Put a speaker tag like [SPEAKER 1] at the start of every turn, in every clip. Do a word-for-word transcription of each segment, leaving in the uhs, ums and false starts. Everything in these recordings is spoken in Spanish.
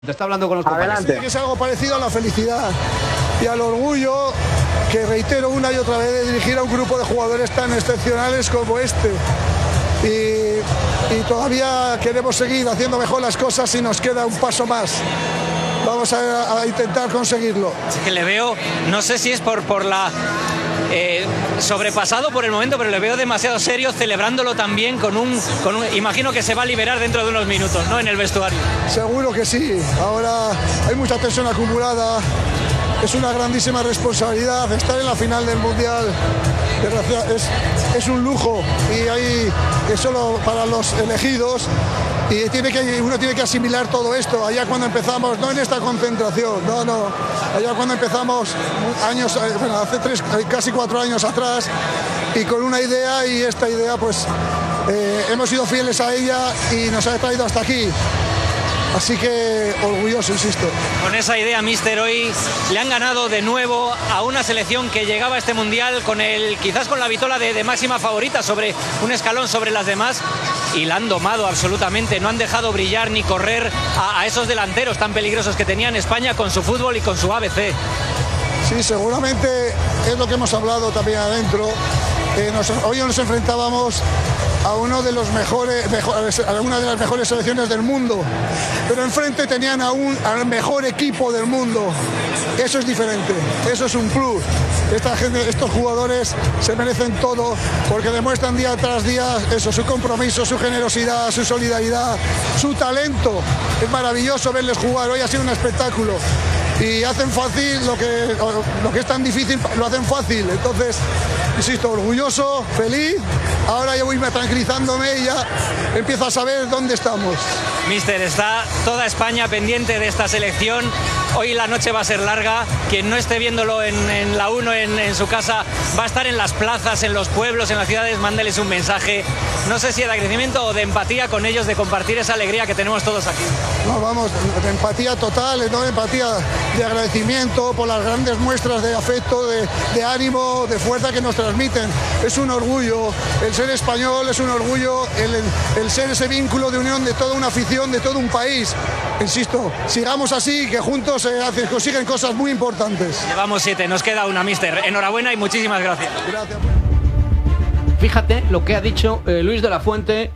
[SPEAKER 1] Te está hablando con los compañeros.
[SPEAKER 2] Adelante. Es algo parecido a la felicidad y al orgullo que reitero una y otra vez de dirigir a un grupo de jugadores tan excepcionales como este. Y, y todavía queremos seguir haciendo mejor las cosas y nos queda un paso más. Vamos a, a intentar conseguirlo.
[SPEAKER 3] Es que le veo, no sé si es por, por la... Eh, sobrepasado por el momento, pero le veo demasiado serio, celebrándolo también con un, con un... Imagino que se va a liberar dentro de unos minutos, ¿no?, en el vestuario.
[SPEAKER 2] Seguro que sí. Ahora hay mucha tensión acumulada. Es una grandísima responsabilidad estar en la final del Mundial. Es, es un lujo y hay es solo para los elegidos. Y tiene que, uno tiene que asimilar todo esto. Allá cuando empezamos, no en esta concentración, no, no. Allá cuando empezamos, años, bueno, hace tres, casi cuatro años atrás, y con una idea, y esta idea, pues, eh, hemos sido fieles a ella y nos ha traído hasta aquí. Así que orgulloso, insisto.
[SPEAKER 3] Con esa idea, míster, hoy le han ganado de nuevo a una selección que llegaba a este Mundial con el, quizás con la vitola de, de máxima favorita, sobre un escalón sobre las demás, y la han domado absolutamente. No han dejado brillar ni correr a, a esos delanteros tan peligrosos que tenía en España con su fútbol y con su A B C.
[SPEAKER 2] Sí, seguramente es lo que hemos hablado también adentro. Eh, nos, hoy nos enfrentábamos a uno de los mejores, mejores, a una de las mejores selecciones del mundo, pero enfrente tenían a un, al mejor equipo del mundo. Eso es diferente, eso es un plus. Esta gente, estos jugadores se merecen todo porque demuestran día tras día eso, su compromiso, su generosidad, su solidaridad, su talento. Es maravilloso verles jugar. Hoy ha sido un espectáculo. Y hacen fácil lo que, lo que es tan difícil, lo hacen fácil. Entonces, insisto, orgulloso, feliz. Ahora ya voy tranquilizándome y ya empiezo a saber dónde estamos.
[SPEAKER 3] Míster, está toda España pendiente de esta selección. Hoy la noche va a ser larga. Quien no esté viéndolo en, en la uno, en, en su casa, va a estar en las plazas, en los pueblos, en las ciudades. Mándeles un mensaje, no sé si de agradecimiento o de empatía con ellos, de compartir esa alegría que tenemos todos aquí.
[SPEAKER 2] No, vamos, de empatía total, no de empatía, de agradecimiento por las grandes muestras de afecto, de, de ánimo, de fuerza que nos transmiten. Es un orgullo el ser español, es un orgullo el, el ser ese vínculo de unión de toda una afición, de todo un país. Insisto, sigamos así, que juntos se hacen, consiguen cosas muy importantes.
[SPEAKER 3] Llevamos siete, nos queda una, míster. Enhorabuena y muchísimas gracias.
[SPEAKER 2] Gracias.
[SPEAKER 1] Fíjate lo que ha dicho eh, Luis de la Fuente,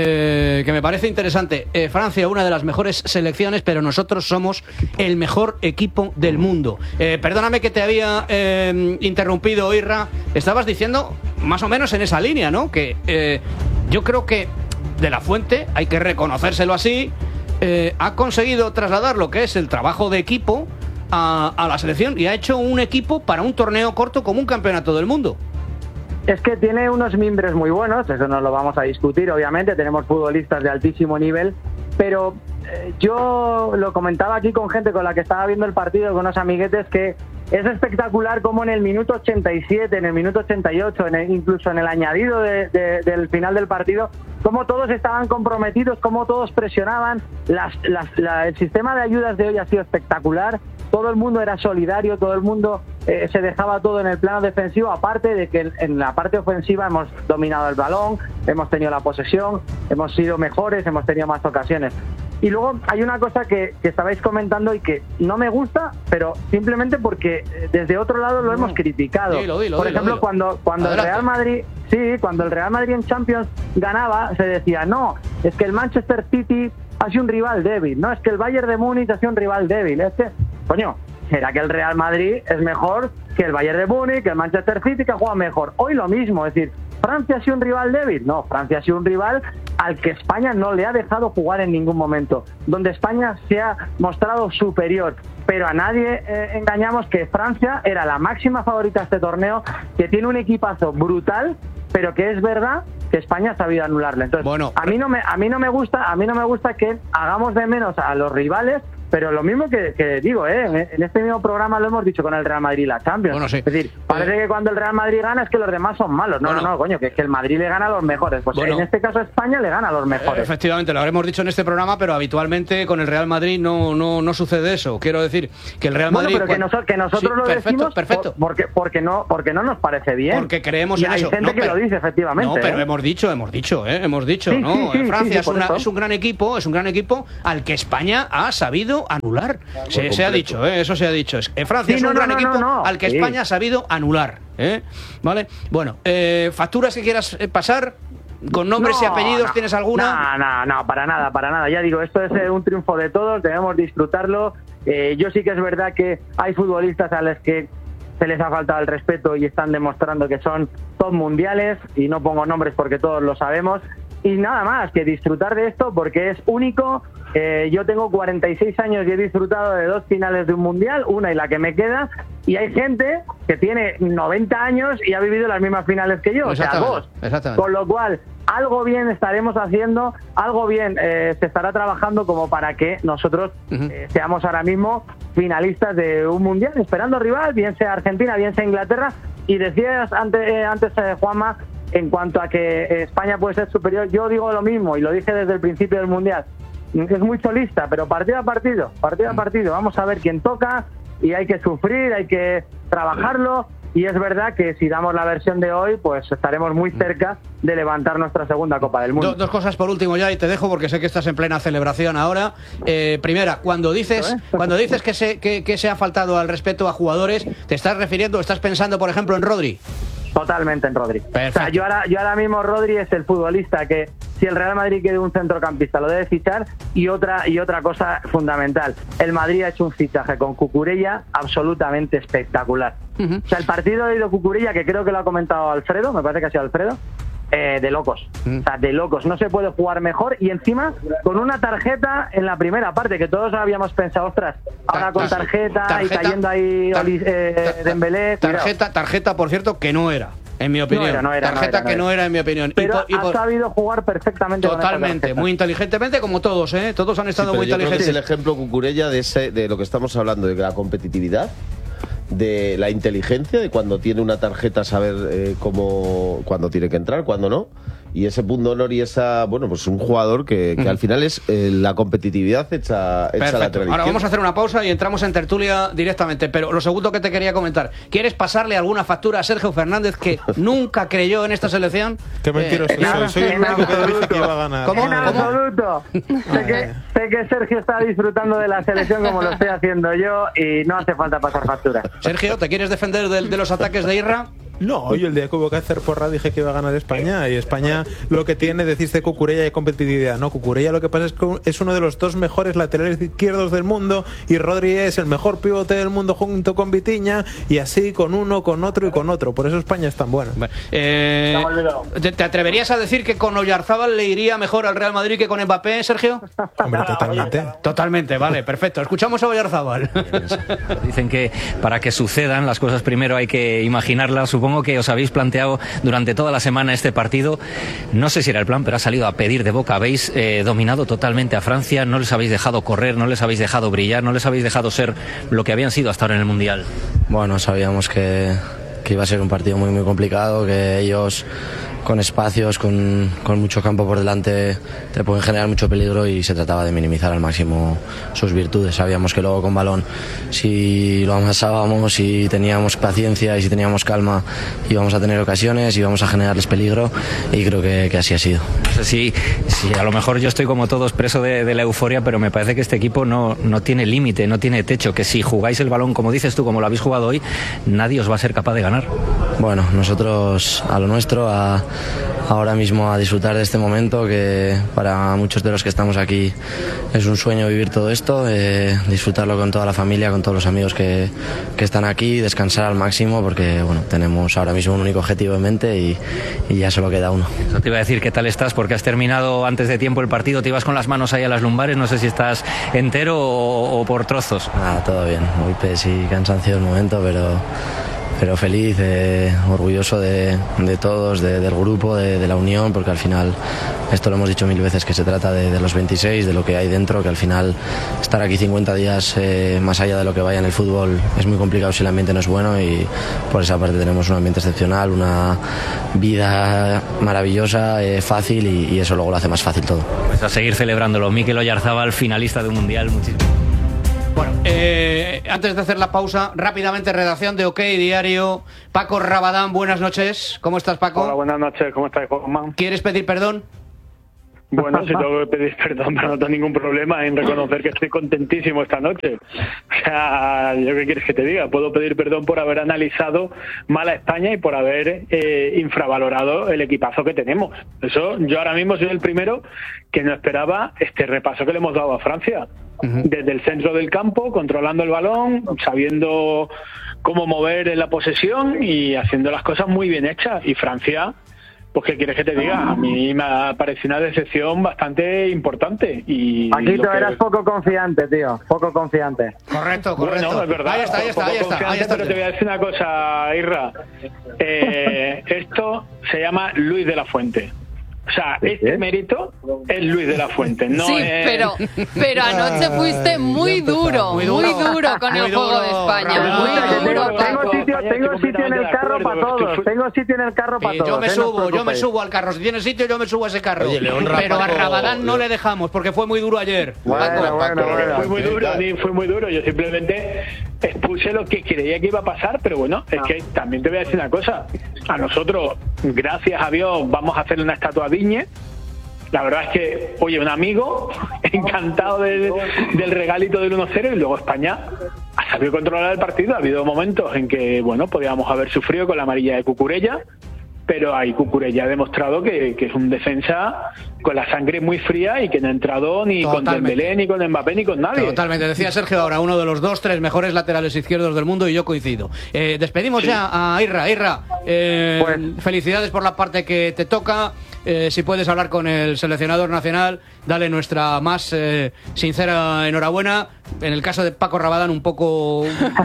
[SPEAKER 1] eh, que me parece interesante. Eh, Francia, una de las mejores selecciones, pero nosotros somos el mejor equipo del mundo. Eh, perdóname que te había eh, interrumpido, Irra. Estabas diciendo más o menos en esa línea, ¿no? Que eh, yo creo que de la Fuente, hay que reconocérselo así, eh, ha conseguido trasladar lo que es el trabajo de equipo a, a la selección y ha hecho un equipo para un torneo corto como un campeonato del mundo.
[SPEAKER 4] Es que tiene unos mimbres muy buenos, eso no lo vamos a discutir, obviamente, tenemos futbolistas de altísimo nivel, pero eh, yo lo comentaba aquí con gente con la que estaba viendo el partido, con unos amiguetes, que es espectacular como en el minuto ochenta y siete, en el minuto ochenta y ocho, en el, incluso en el añadido de, de, del final del partido, cómo todos estaban comprometidos, cómo todos presionaban. Las, las, la, el sistema de ayudas de hoy ha sido espectacular. Todo el mundo era solidario, todo el mundo eh, se dejaba todo en el plano defensivo, aparte de que en, en la parte ofensiva hemos dominado el balón, hemos tenido la posesión, hemos sido mejores, hemos tenido más ocasiones. Y luego hay una cosa que, que estabais comentando y que no me gusta, pero simplemente porque desde otro lado lo no. hemos criticado.
[SPEAKER 1] Dilo, dilo,
[SPEAKER 4] Por
[SPEAKER 1] dilo,
[SPEAKER 4] ejemplo,
[SPEAKER 1] dilo.
[SPEAKER 4] cuando, cuando el Real Madrid, sí, cuando el Real Madrid en Champions ganaba, se decía, no, es que el Manchester City ha sido un rival débil, no, es que el Bayern de Múnich ha sido un rival débil, es que, coño, ¿será que el Real Madrid es mejor que el Bayern de Múnich, que el Manchester City, que ha jugado mejor? Hoy lo mismo, es decir, ¿Francia ha sido un rival débil? No, Francia ha sido un rival al que España no le ha dejado jugar en ningún momento, donde España se ha mostrado superior, pero a nadie eh, engañamos que Francia era la máxima favorita de este torneo, que tiene un equipazo brutal, pero que es verdad que España ha sabido anularle. Entonces,
[SPEAKER 1] bueno,
[SPEAKER 4] a mí no me a mí no me gusta, a mí no me gusta que hagamos de menos a los rivales. Pero lo mismo que, que digo, ¿eh? En este mismo programa lo hemos dicho con el Real Madrid y la Champions.
[SPEAKER 1] Bueno, sí.
[SPEAKER 4] Es decir, parece eh... que cuando el Real Madrid gana es que los demás son malos. No, bueno. no, no, coño, que es que el Madrid le gana a los mejores. Pues bueno, en este caso España le gana a los mejores.
[SPEAKER 1] Efectivamente, lo habremos dicho en este programa, pero habitualmente con el Real Madrid no no no sucede eso. Quiero decir que el Real Madrid...
[SPEAKER 4] Bueno, pero
[SPEAKER 1] cuando...
[SPEAKER 4] que, nosotros, que nosotros sí, lo
[SPEAKER 1] perfecto,
[SPEAKER 4] decimos
[SPEAKER 1] perfecto.
[SPEAKER 4] Porque, porque, no, porque no nos parece bien.
[SPEAKER 1] Porque creemos
[SPEAKER 4] y
[SPEAKER 1] en
[SPEAKER 4] hay
[SPEAKER 1] eso.
[SPEAKER 4] gente
[SPEAKER 1] no,
[SPEAKER 4] que
[SPEAKER 1] pero,
[SPEAKER 4] lo dice, efectivamente.
[SPEAKER 1] No, pero
[SPEAKER 4] ¿eh?
[SPEAKER 1] hemos dicho, hemos dicho, ¿eh? hemos dicho,
[SPEAKER 4] sí,
[SPEAKER 1] ¿no?
[SPEAKER 4] Sí, sí,
[SPEAKER 1] Francia
[SPEAKER 4] sí, sí,
[SPEAKER 1] es, una, es un gran equipo, es un gran equipo al que España ha sabido sabido anular. Se, se ha dicho, ¿eh? Eso se ha dicho. Es, eh, Francia sí, es un no, gran no, equipo no, no. al que sí. España ha sabido anular. ¿eh? ¿Vale? Bueno, eh, facturas que quieras pasar. ¿Con nombres no, y apellidos no, tienes alguna?
[SPEAKER 4] No, no, no, para nada, para nada. Ya digo, esto es un triunfo de todos, debemos disfrutarlo. Eh, yo sí que es verdad que hay futbolistas a los que se les ha faltado el respeto y están demostrando que son top mundiales, y no pongo nombres porque todos lo sabemos. Y nada más, que disfrutar de esto porque es único. Eh, yo tengo cuarenta y seis años y he disfrutado de dos finales de un mundial, una y la que me queda, y hay gente que tiene noventa años y ha vivido las mismas finales que yo, o sea, dos. Con lo cual, algo bien estaremos haciendo, algo bien eh, se estará trabajando como para que nosotros uh-huh. eh, seamos ahora mismo finalistas de un mundial, esperando rival, bien sea Argentina, bien sea Inglaterra. Y decías antes, eh, antes eh, Juanma, en cuanto a que España puede ser superior, yo digo lo mismo y lo dije desde el principio del mundial. Es muy solista, pero partido a partido, partido a partido. Vamos a ver quién toca y hay que sufrir, hay que trabajarlo. Y es verdad que si damos la versión de hoy, pues estaremos muy cerca de levantar nuestra segunda Copa del Mundo.
[SPEAKER 1] Dos, dos cosas por último ya y te dejo porque sé que estás en plena celebración ahora. Eh, primera, cuando dices cuando dices que se, que, que se ha faltado al respeto a jugadores, ¿te estás refiriendo, estás pensando por ejemplo en Rodri?
[SPEAKER 4] Totalmente en Rodri. O sea, yo ahora, yo ahora mismo Rodri es el futbolista que si el Real Madrid quiere un centrocampista lo debe fichar. Y otra y otra cosa fundamental, el Madrid ha hecho un fichaje con Cucurella absolutamente espectacular. Uh-huh. O sea, el partido de Cucurella, que creo que lo ha comentado Alfredo, me parece que ha sido Alfredo, eh, de locos. Uh-huh. O sea, de locos. No se puede jugar mejor y encima con una tarjeta en la primera parte, que todos habíamos pensado, ostras, ahora con tarjeta, tarjeta y cayendo ahí tar, eh, Dembélé.
[SPEAKER 1] Tarjeta, tarjeta, por cierto, que no era. En mi opinión.
[SPEAKER 4] No era, no era,
[SPEAKER 1] tarjeta
[SPEAKER 4] no era, no
[SPEAKER 1] que
[SPEAKER 4] era.
[SPEAKER 1] no era, en mi opinión.
[SPEAKER 4] Pero
[SPEAKER 1] y por, y
[SPEAKER 4] ha
[SPEAKER 1] por...
[SPEAKER 4] sabido jugar perfectamente.
[SPEAKER 1] Totalmente,
[SPEAKER 4] con
[SPEAKER 1] muy inteligentemente, como todos, ¿eh? Todos han estado
[SPEAKER 5] sí,
[SPEAKER 1] muy
[SPEAKER 5] yo
[SPEAKER 1] inteligentes.
[SPEAKER 5] Creo que es el ejemplo Cucurella de, ese, de lo que estamos hablando, de la competitividad, de la inteligencia, de cuando tiene una tarjeta saber eh, cómo, cuándo tiene que entrar, cuándo no. Y ese punto honor y esa, bueno, pues un jugador que, que mm. al final es eh, la competitividad hecha, hecha lateral.
[SPEAKER 1] Ahora vamos a hacer una pausa y entramos en tertulia directamente. Pero lo segundo que te quería comentar, ¿quieres pasarle alguna factura a Sergio Fernández que nunca creyó en esta selección?
[SPEAKER 6] Qué mentiroso,
[SPEAKER 1] eh,
[SPEAKER 6] soy, soy el único que dije que iba a ganar.
[SPEAKER 4] ¿Cómo? En absoluto. sé, que, sé que Sergio está disfrutando de la selección como lo estoy haciendo yo y no hace falta pasar factura.
[SPEAKER 1] Sergio, ¿te quieres defender de, de los ataques de Irra?
[SPEAKER 6] No, yo el día que hubo que hacer porra dije que iba a ganar España, y España lo que tiene, decirse Cucurella y competitividad. No, Cucurella lo que pasa es que es uno de los dos mejores laterales izquierdos del mundo y Rodri es el mejor pivote del mundo junto con Vitinha, y así con uno, con otro y con otro. Por eso España es tan buena.
[SPEAKER 1] Bueno, eh, ¿te, ¿Te atreverías a decir que con Oyarzábal le iría mejor al Real Madrid que con Mbappé, Sergio?
[SPEAKER 6] Hombre, totalmente.
[SPEAKER 1] Totalmente, vale, perfecto. Escuchamos a Oyarzábal.
[SPEAKER 3] Dicen que para que sucedan las cosas primero hay que imaginarlas. Supongo que os habéis planteado durante toda la semana este partido. No sé si era el plan, pero ha salido a pedir de boca. Habéis eh, dominado totalmente a Francia, no les habéis dejado correr, no les habéis dejado brillar, no les habéis dejado ser lo que habían sido hasta ahora en el Mundial.
[SPEAKER 7] Bueno, sabíamos que, que iba a ser un partido muy muy complicado, que ellos con espacios, con, con mucho campo por delante, te pueden generar mucho peligro, y se trataba de minimizar al máximo sus virtudes. Sabíamos que luego con balón, si lo amasábamos, si teníamos paciencia y si teníamos calma, íbamos a tener ocasiones, íbamos a generarles peligro, y creo que, que así ha sido.
[SPEAKER 3] No sé si, si a lo mejor yo estoy como todos preso de, de la euforia, pero me parece que este equipo no, no tiene límite, no tiene techo, que si jugáis el balón como dices tú, como lo habéis jugado hoy, nadie os va a ser capaz de ganar.
[SPEAKER 7] Bueno, nosotros a lo nuestro, a ahora mismo a disfrutar de este momento, que para muchos de los que estamos aquí es un sueño vivir todo esto, eh, disfrutarlo con toda la familia, con todos los amigos que, que están aquí, descansar al máximo, porque bueno, tenemos ahora mismo un único objetivo en mente y, y ya solo queda uno.
[SPEAKER 3] Eso te iba a decir, ¿qué tal estás? Porque has terminado antes de tiempo el partido, te ibas con las manos ahí a las lumbares, no sé si estás entero o, o por trozos.
[SPEAKER 7] Ah, todo bien, golpes y cansancio del momento, pero... pero feliz, eh, orgulloso de, de todos, de, del grupo, de, de la unión, porque al final, esto lo hemos dicho mil veces, que se trata de, de los veintiséis, de lo que hay dentro, que al final estar aquí cincuenta días eh, más allá de lo que vaya en el fútbol es muy complicado si el ambiente no es bueno, y por esa parte tenemos un ambiente excepcional, una vida maravillosa, eh, fácil, y, y eso luego lo hace más fácil todo.
[SPEAKER 3] Pues a seguir celebrándolo. Mikel Oyarzábal, finalista de un Mundial, muchísimo.
[SPEAKER 1] Bueno, eh, antes de hacer la pausa, rápidamente, redacción de OK Diario. Paco Rabadán, buenas noches. ¿Cómo estás, Paco?
[SPEAKER 8] Hola, buenas noches. ¿Cómo estás, Juanma?
[SPEAKER 1] ¿Quieres pedir perdón?
[SPEAKER 8] Bueno, si tengo que pedir perdón, pero no tengo ningún problema en reconocer que estoy contentísimo esta noche. O sea, ¿yo qué quieres que te diga? Puedo pedir perdón por haber analizado mal a España y por haber eh, infravalorado el equipazo que tenemos. Eso, yo ahora mismo soy el primero que no esperaba este repaso que le hemos dado a Francia. Uh-huh. Desde el centro del campo, controlando el balón, sabiendo cómo mover en la posesión y haciendo las cosas muy bien hechas. Y Francia... Pues, ¿qué quieres que te diga? A mí me ha parecido una decepción bastante importante. Y
[SPEAKER 4] Paquito,
[SPEAKER 8] que...
[SPEAKER 4] eras poco confiante, tío. Poco confiante.
[SPEAKER 1] Correcto, correcto.
[SPEAKER 8] Bueno, es verdad.
[SPEAKER 1] Ahí está, ahí está, ahí está, ahí está.
[SPEAKER 8] Pero te voy a decir una cosa, Irra. Eh, esto se llama Luis de la Fuente. O sea, este mérito es Luis de la Fuente, no
[SPEAKER 9] sí,
[SPEAKER 8] es...
[SPEAKER 9] pero, pero anoche fuiste muy duro, muy duro, muy duro con el juego de España. Muy duro,
[SPEAKER 4] tengo sitio, tengo sitio en el carro para todos. Tengo sitio en el carro para todos.
[SPEAKER 1] Yo me subo, yo me subo al carro. Si tiene sitio, yo me subo a ese carro. Oye, León, pero a Rabadán no le dejamos porque fue muy duro ayer.
[SPEAKER 4] Bueno, bueno, bueno.
[SPEAKER 8] Fue muy duro, ni fue muy duro. Yo simplemente expuse lo que creía que iba a pasar, pero bueno, es que también te voy a decir una cosa. A nosotros, gracias a Dios, vamos a hacer una estatua Digne. La verdad es que, oye, un amigo encantado de, del regalito del uno cero, y luego España ha sabido controlar el partido. Ha habido momentos en que, bueno, podíamos haber sufrido con la amarilla de Cucurella, pero ahí Cucurella ha demostrado que, que es un defensa con la sangre muy fría y que no ha entrado ni Totalmente. con Dembélé, ni con Mbappé, ni con nadie.
[SPEAKER 1] Totalmente, decía Sergio ahora, uno de los dos, tres mejores laterales izquierdos del mundo, y yo coincido. Eh, despedimos sí. ya a Irra. Irra, eh, pues. felicidades por la parte que te toca. Eh, si puedes hablar con el seleccionador nacional, dale nuestra más eh, sincera enhorabuena. En el caso de Paco Rabadán, un poco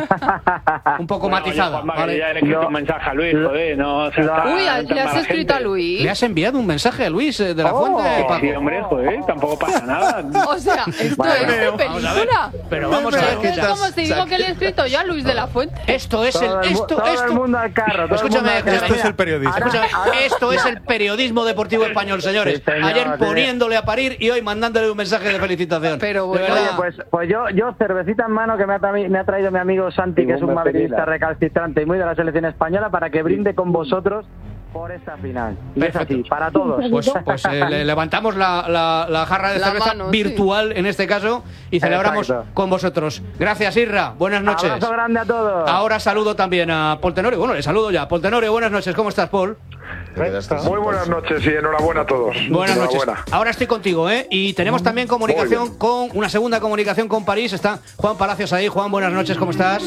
[SPEAKER 1] un poco
[SPEAKER 8] bueno,
[SPEAKER 1] matizada.
[SPEAKER 8] Oye, ¿vale? Ya le he escrito no, un mensaje a Luis, joder, no, o sea,
[SPEAKER 9] no. Uy, ¿le has escrito a Luis?
[SPEAKER 1] ¿Le has enviado un mensaje a Luis eh, de la oh, Fuente, Paco?
[SPEAKER 8] Sí, hombre, joder, tampoco pasa nada.
[SPEAKER 9] O sea, esto bueno, es de película.
[SPEAKER 1] Pero vamos a ver,
[SPEAKER 9] es como si digo que le he escrito yo a Luis de la Fuente.
[SPEAKER 1] Esto es el, esto,
[SPEAKER 4] todo
[SPEAKER 1] esto.
[SPEAKER 4] el mundo al carro.
[SPEAKER 1] Escúchame,
[SPEAKER 6] esto es el periodismo.
[SPEAKER 1] Escúchame, esto es el periodismo deportivo español, señores.
[SPEAKER 4] Sí, señor,
[SPEAKER 1] ayer
[SPEAKER 4] sí.
[SPEAKER 1] poniéndole a parir y hoy mandándole un mensaje de felicitación.
[SPEAKER 9] Pero bueno,
[SPEAKER 4] oye, pues, pues yo, yo cervecita en mano que me ha, me ha traído mi amigo Santi, sí, que es un madridista recalcitrante y muy de la selección española, para que brinde con vosotros por esta final. Y Perfecto. Es así, para todos.
[SPEAKER 1] Pues, pues eh, le levantamos la, la, la jarra de la cerveza mano, virtual, sí. en este caso, y celebramos Exacto. con vosotros. Gracias, Irra. Buenas noches.
[SPEAKER 4] Abrazo grande a todos.
[SPEAKER 1] Ahora saludo también a Paul Tenorio. Bueno, le saludo ya. Paul Tenorio, buenas noches. ¿Cómo estás, Paul?
[SPEAKER 10] Muy buenas noches y enhorabuena a todos.
[SPEAKER 1] Buenas noches. Ahora estoy contigo, ¿eh? Y tenemos también comunicación con una segunda comunicación con París. Está Juan Palacios ahí. Juan, buenas noches, ¿cómo estás?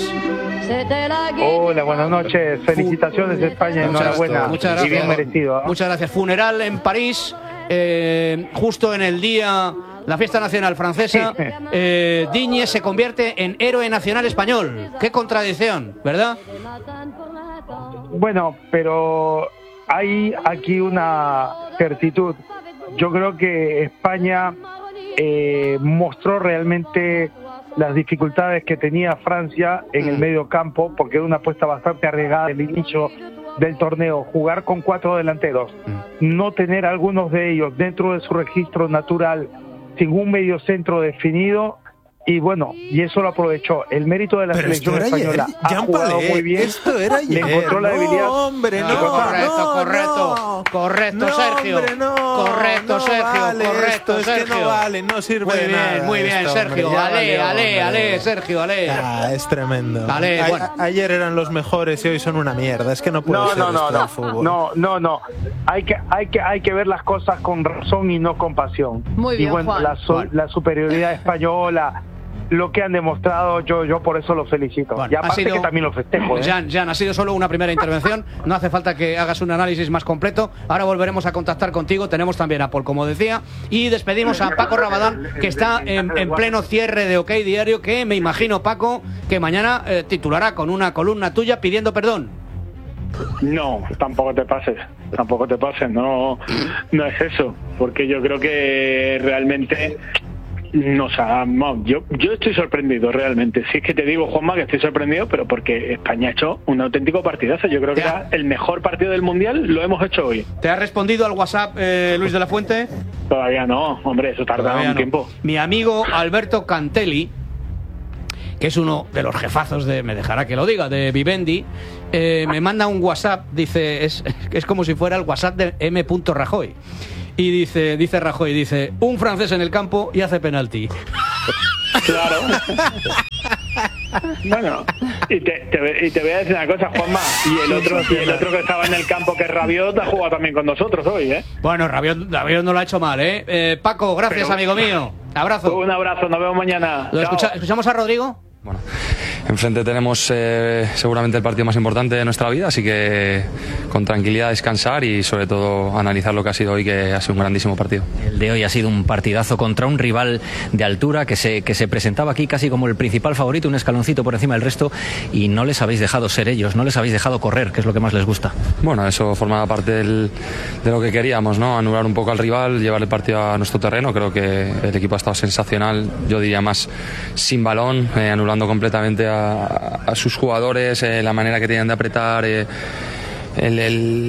[SPEAKER 11] Hola, buenas noches. Felicitaciones, España. Enhorabuena.
[SPEAKER 1] Muchas gracias.
[SPEAKER 11] Y bien merecido. ¿eh?
[SPEAKER 1] Muchas gracias. Funeral en París, eh, justo en el día, la fiesta nacional francesa. Eh, Digne se convierte en héroe nacional español. Qué contradicción, ¿verdad?
[SPEAKER 11] Bueno, pero hay aquí una certitud. Yo creo que España eh, mostró realmente las dificultades que tenía Francia en el medio campo, porque era una apuesta bastante arriesgada el inicio del torneo, jugar con cuatro delanteros, no tener algunos de ellos dentro de su registro natural, sin un medio centro definido. Y bueno, y eso lo aprovechó. El mérito de la
[SPEAKER 6] Pero
[SPEAKER 11] selección española
[SPEAKER 6] ayer,
[SPEAKER 11] ha jugado
[SPEAKER 6] Palé,
[SPEAKER 11] muy bien.
[SPEAKER 6] Esto era ayer.
[SPEAKER 11] Le encontró la debilidad.
[SPEAKER 6] No, hombre, no.
[SPEAKER 1] Correcto,
[SPEAKER 6] no,
[SPEAKER 1] correcto.
[SPEAKER 6] No.
[SPEAKER 1] Correcto,
[SPEAKER 6] no,
[SPEAKER 1] Sergio.
[SPEAKER 6] Hombre, no,
[SPEAKER 1] correcto,
[SPEAKER 6] no
[SPEAKER 1] Sergio.
[SPEAKER 6] Vale
[SPEAKER 1] correcto,
[SPEAKER 6] esto,
[SPEAKER 1] Sergio.
[SPEAKER 6] Es que no vale, no sirve
[SPEAKER 1] muy
[SPEAKER 6] de
[SPEAKER 1] bien,
[SPEAKER 6] nada.
[SPEAKER 1] Muy bien,
[SPEAKER 6] esto,
[SPEAKER 1] Sergio.
[SPEAKER 6] Hombre,
[SPEAKER 1] Ale,
[SPEAKER 6] vale,
[SPEAKER 1] ale, ale,
[SPEAKER 6] hombre.
[SPEAKER 1] Sergio, ale.
[SPEAKER 6] Ah, es tremendo.
[SPEAKER 1] Vale,
[SPEAKER 6] A,
[SPEAKER 1] bueno.
[SPEAKER 6] Ayer eran los mejores y hoy son una mierda. Es que no puede
[SPEAKER 11] no,
[SPEAKER 6] ser
[SPEAKER 11] no, no,
[SPEAKER 6] esto
[SPEAKER 11] no,
[SPEAKER 6] el fútbol.
[SPEAKER 11] no, no, no. Hay que, hay que, hay que ver las cosas con razón y no con pasión.
[SPEAKER 9] Muy bien,
[SPEAKER 11] y bueno,
[SPEAKER 9] Juan.
[SPEAKER 11] la, so,
[SPEAKER 1] Juan.
[SPEAKER 11] la superioridad española, lo que han demostrado, yo yo por eso los felicito.
[SPEAKER 1] Bueno,
[SPEAKER 11] y aparte
[SPEAKER 1] sido,
[SPEAKER 11] que también los festejo. ¿eh?
[SPEAKER 1] Jan, Jan, ha sido solo una primera intervención. No hace falta que hagas un análisis más completo. Ahora volveremos a contactar contigo. Tenemos también a Paul, como decía. Y despedimos a Paco Rabadán, que está en, en pleno cierre de OK Diario, que me imagino, Paco, que mañana eh, titulará con una columna tuya pidiendo perdón.
[SPEAKER 8] No, tampoco te pases, tampoco te pases, no, no es eso, porque yo creo que realmente nos ha, no, yo, yo estoy sorprendido realmente. Si es que te digo, Juanma, que estoy sorprendido, pero porque España ha hecho un auténtico partidazo. Yo creo que era el mejor partido del Mundial, lo hemos hecho hoy.
[SPEAKER 1] ¿Te ha respondido al WhatsApp eh, Luis de la Fuente?
[SPEAKER 8] Todavía no, hombre, eso tarda un
[SPEAKER 1] no.
[SPEAKER 8] tiempo.
[SPEAKER 1] Mi amigo Alberto Cantelli, que es uno de los jefazos de, me dejará que lo diga, de Vivendi, eh, me manda un WhatsApp, dice, es, es como si fuera el WhatsApp de M. Rajoy. Y dice, dice Rajoy, dice, un francés en el campo y hace penalti.
[SPEAKER 8] Claro. Bueno, y te, te, y te voy a decir una cosa, Juanma, y el otro y el otro que estaba en el campo, que es Rabiot, ha jugado también con nosotros hoy, ¿eh?
[SPEAKER 1] Bueno, Rabiot, Rabiot no lo ha hecho mal, ¿eh? eh Paco, gracias, Pero, amigo mío. Abrazo.
[SPEAKER 8] Un abrazo, nos vemos mañana.
[SPEAKER 1] ¿Lo escucha, ¿Escuchamos a Rodrigo?
[SPEAKER 12] Bueno, enfrente tenemos eh, seguramente el partido más importante de nuestra vida, así que con tranquilidad descansar y sobre todo analizar lo que ha sido hoy, que ha sido un grandísimo partido.
[SPEAKER 13] El de hoy ha sido un partidazo contra un rival de altura que se, que se presentaba aquí casi como el principal favorito, un escaloncito por encima del resto, y no les habéis dejado ser ellos, no les habéis dejado correr, que es lo que más les gusta.
[SPEAKER 12] Bueno, eso formaba parte del, de lo que queríamos, ¿no? Anular un poco al rival, llevar el partido a nuestro terreno. Creo que el equipo ha estado sensacional, yo diría más sin balón, eh, anulando completamente a, a sus jugadores, eh, la manera que tenían de apretar, eh, el,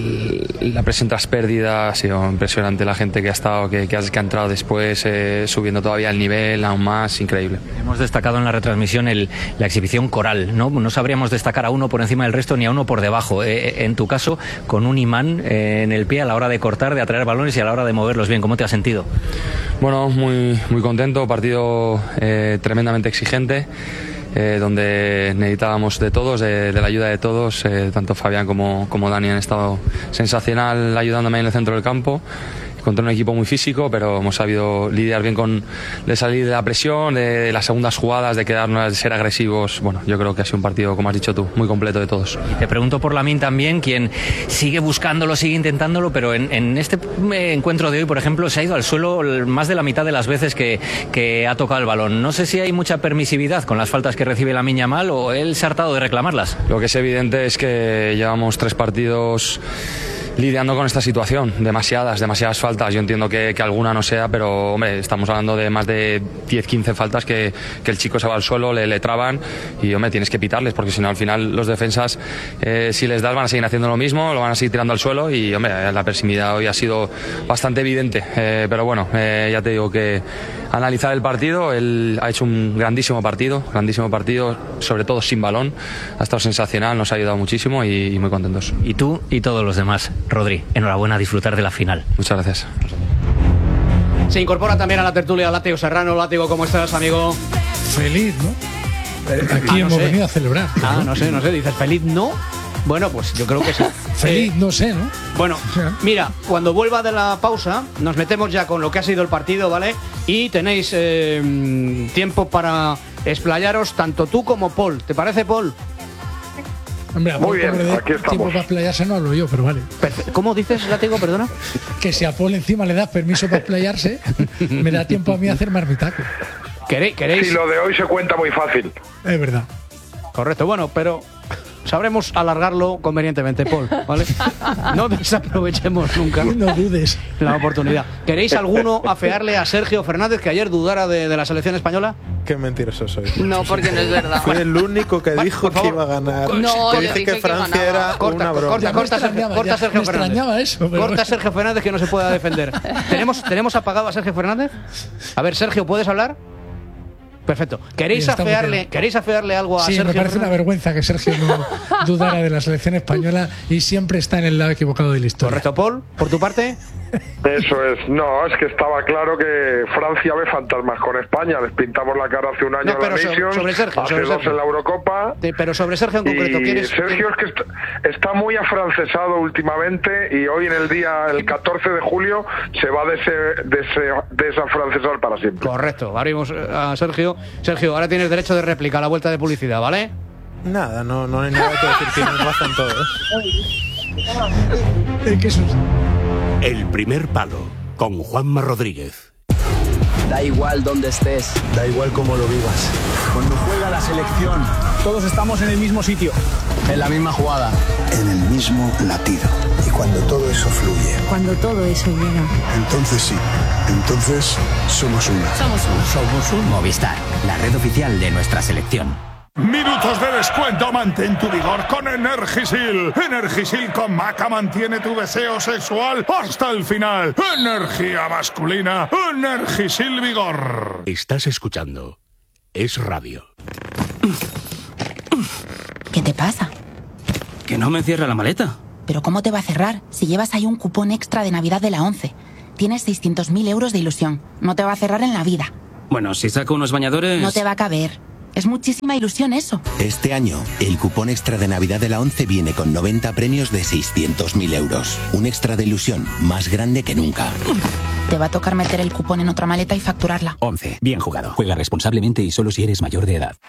[SPEAKER 12] el, la presión tras pérdida. Ha sido impresionante la gente que ha estado, que, que, ha, que ha entrado después, eh, subiendo todavía el nivel aún más, increíble.
[SPEAKER 13] Hemos destacado en la retransmisión el, la exhibición coral, ¿no? No sabríamos destacar a uno por encima del resto ni a uno por debajo. Eh, en tu caso, con un imán eh, en el pie a la hora de cortar, de atraer balones y a la hora de moverlos bien. ¿Cómo te has sentido?
[SPEAKER 12] Bueno, muy, muy contento, partido eh, tremendamente exigente. Eh, donde necesitábamos de todos, de, de la ayuda de todos, eh, tanto Fabián como, como Dani han estado sensacional ayudándome en el centro del campo, contra un equipo muy físico, pero hemos sabido lidiar bien con de salir de la presión, de, de las segundas jugadas, de quedarnos, de ser agresivos. Bueno, yo creo que ha sido un partido, como has dicho tú, muy completo de todos.
[SPEAKER 13] Y te pregunto por Lamine también, quien sigue buscándolo, sigue intentándolo, pero en, en este encuentro de hoy, por ejemplo, se ha ido al suelo más de la mitad de las veces que, que ha tocado el balón. No sé si hay mucha permisividad con las faltas que recibe Lamine Yamal o él se ha hartado de reclamarlas.
[SPEAKER 12] Lo que es evidente es que llevamos tres partidos lidiando con esta situación, demasiadas, demasiadas faltas. Yo entiendo que, que alguna no sea, pero hombre, estamos hablando de más de diez, quince faltas que, que el chico se va al suelo, le, le traban y hombre, tienes que pitarles, porque si no al final los defensas, eh, si les das, van a seguir haciendo lo mismo, lo van a seguir tirando al suelo y hombre, la permisividad hoy ha sido bastante evidente, eh, pero bueno, eh, ya te digo que analizar el partido, él ha hecho un grandísimo partido, grandísimo partido, sobre todo sin balón, ha estado sensacional, nos ha ayudado muchísimo y, y muy contentos.
[SPEAKER 13] Y tú y todos los demás. Rodri, enhorabuena, a disfrutar de la final.
[SPEAKER 12] Muchas gracias.
[SPEAKER 1] Se incorpora también a la tertulia Látigo Serrano. Látigo, ¿cómo estás, amigo?
[SPEAKER 14] Feliz, ¿no? Aquí ah, no hemos sé. venido a celebrar.
[SPEAKER 1] Ah, ¿no? no sé, no sé. Dices feliz, ¿no? Bueno, pues yo creo que sí.
[SPEAKER 14] Feliz, eh, no sé, ¿no?
[SPEAKER 1] Bueno, o sea, mira, cuando vuelva de la pausa, nos metemos ya con lo que ha sido el partido, ¿vale? Y tenéis eh, tiempo para explayaros tanto tú como Paul. ¿Te parece, Paul?
[SPEAKER 14] Hombre,
[SPEAKER 10] muy bien,
[SPEAKER 14] de
[SPEAKER 10] aquí estamos.
[SPEAKER 14] Tiempo para explayarse no hablo yo, pero vale.
[SPEAKER 1] ¿Cómo dices, Látigo, perdona?
[SPEAKER 14] Que si a Paul encima le das permiso para explayarse, me da tiempo a mí a hacer marmitaco.
[SPEAKER 1] ¿Queréis? ¿Queréis?
[SPEAKER 10] Sí, lo de hoy se cuenta muy fácil.
[SPEAKER 14] Es verdad.
[SPEAKER 1] Correcto, bueno, pero sabremos alargarlo convenientemente, Paul, ¿vale? No desaprovechemos nunca
[SPEAKER 14] no dudes
[SPEAKER 1] la oportunidad. ¿Queréis alguno afearle a Sergio Fernández, que ayer dudara de, de la selección española?
[SPEAKER 6] Qué mentiroso soy.
[SPEAKER 9] No, porque no es verdad.
[SPEAKER 6] Fui el único que dijo que iba a ganar.
[SPEAKER 9] No,
[SPEAKER 6] que dije que Francia
[SPEAKER 9] que
[SPEAKER 6] era
[SPEAKER 1] corta,
[SPEAKER 6] una broma.
[SPEAKER 1] Corta, corta, Sergio, corta Sergio Fernández.
[SPEAKER 14] Eso, pero
[SPEAKER 1] corta
[SPEAKER 14] bueno.
[SPEAKER 1] Sergio Fernández, que no se pueda defender. ¿Tenemos, ¿Tenemos apagado a Sergio Fernández? A ver, Sergio, ¿puedes hablar? Perfecto. ¿Queréis afearle, ¿Queréis afearle algo a
[SPEAKER 14] sí,
[SPEAKER 1] Sergio?
[SPEAKER 14] Sí, me parece una vergüenza que Sergio no dudara de la selección española y siempre está en el lado equivocado de la historia.
[SPEAKER 1] Correcto, Paul, por tu parte.
[SPEAKER 10] Eso es, no, es que estaba claro que Francia ve fantasmas con España. Les pintamos la cara hace un año
[SPEAKER 1] no,
[SPEAKER 10] en la Nations,
[SPEAKER 1] sobre Sergio,
[SPEAKER 10] hace
[SPEAKER 1] sobre
[SPEAKER 10] dos
[SPEAKER 1] Sergio.
[SPEAKER 10] en la Eurocopa.
[SPEAKER 1] Sí, pero sobre Sergio en concreto,
[SPEAKER 10] y
[SPEAKER 1] ¿quieres?
[SPEAKER 10] Sergio es que está, está muy afrancesado últimamente y hoy en el día, el catorce de julio, se va a dese, dese, desafrancesar para siempre.
[SPEAKER 1] Correcto, abrimos a Sergio. Sergio, ahora tienes derecho de réplica a la vuelta de publicidad, ¿vale?
[SPEAKER 6] Nada, no, no hay nada que decir, tienes razón todos.
[SPEAKER 14] ¿Qué es eso?
[SPEAKER 15] El primer palo, con Juanma Rodríguez.
[SPEAKER 16] Da igual dónde estés,
[SPEAKER 17] da igual cómo lo vivas.
[SPEAKER 16] Cuando juega la selección, todos estamos en el mismo sitio, en la misma jugada,
[SPEAKER 17] en el mismo latido. Y cuando todo eso fluye,
[SPEAKER 18] cuando todo eso llega,
[SPEAKER 17] entonces sí, entonces somos una.
[SPEAKER 18] Somos un.
[SPEAKER 15] Somos un Movistar, la red oficial de nuestra selección.
[SPEAKER 19] Minutos de descuento, mantén tu vigor con Energisil. Energisil con Maca mantiene tu deseo sexual hasta el final. Energía masculina, Energisil Vigor.
[SPEAKER 15] Estás escuchando Es Radio.
[SPEAKER 18] ¿Qué te pasa?
[SPEAKER 20] Que no me cierra la maleta.
[SPEAKER 18] ¿Pero cómo te va a cerrar si llevas ahí un cupón extra de Navidad de la ONCE? Tienes seiscientos mil euros de ilusión. No te va a cerrar en la vida.
[SPEAKER 20] Bueno, si saco unos bañadores...
[SPEAKER 18] No te va a caber. Es muchísima ilusión eso.
[SPEAKER 21] Este año, el cupón extra de Navidad de la ONCE viene con noventa premios de seiscientos mil euros. Un extra de ilusión más grande que nunca.
[SPEAKER 18] Te va a tocar meter el cupón en otra maleta y facturarla.
[SPEAKER 20] ONCE. Bien jugado. Juega responsablemente y solo si eres mayor de edad.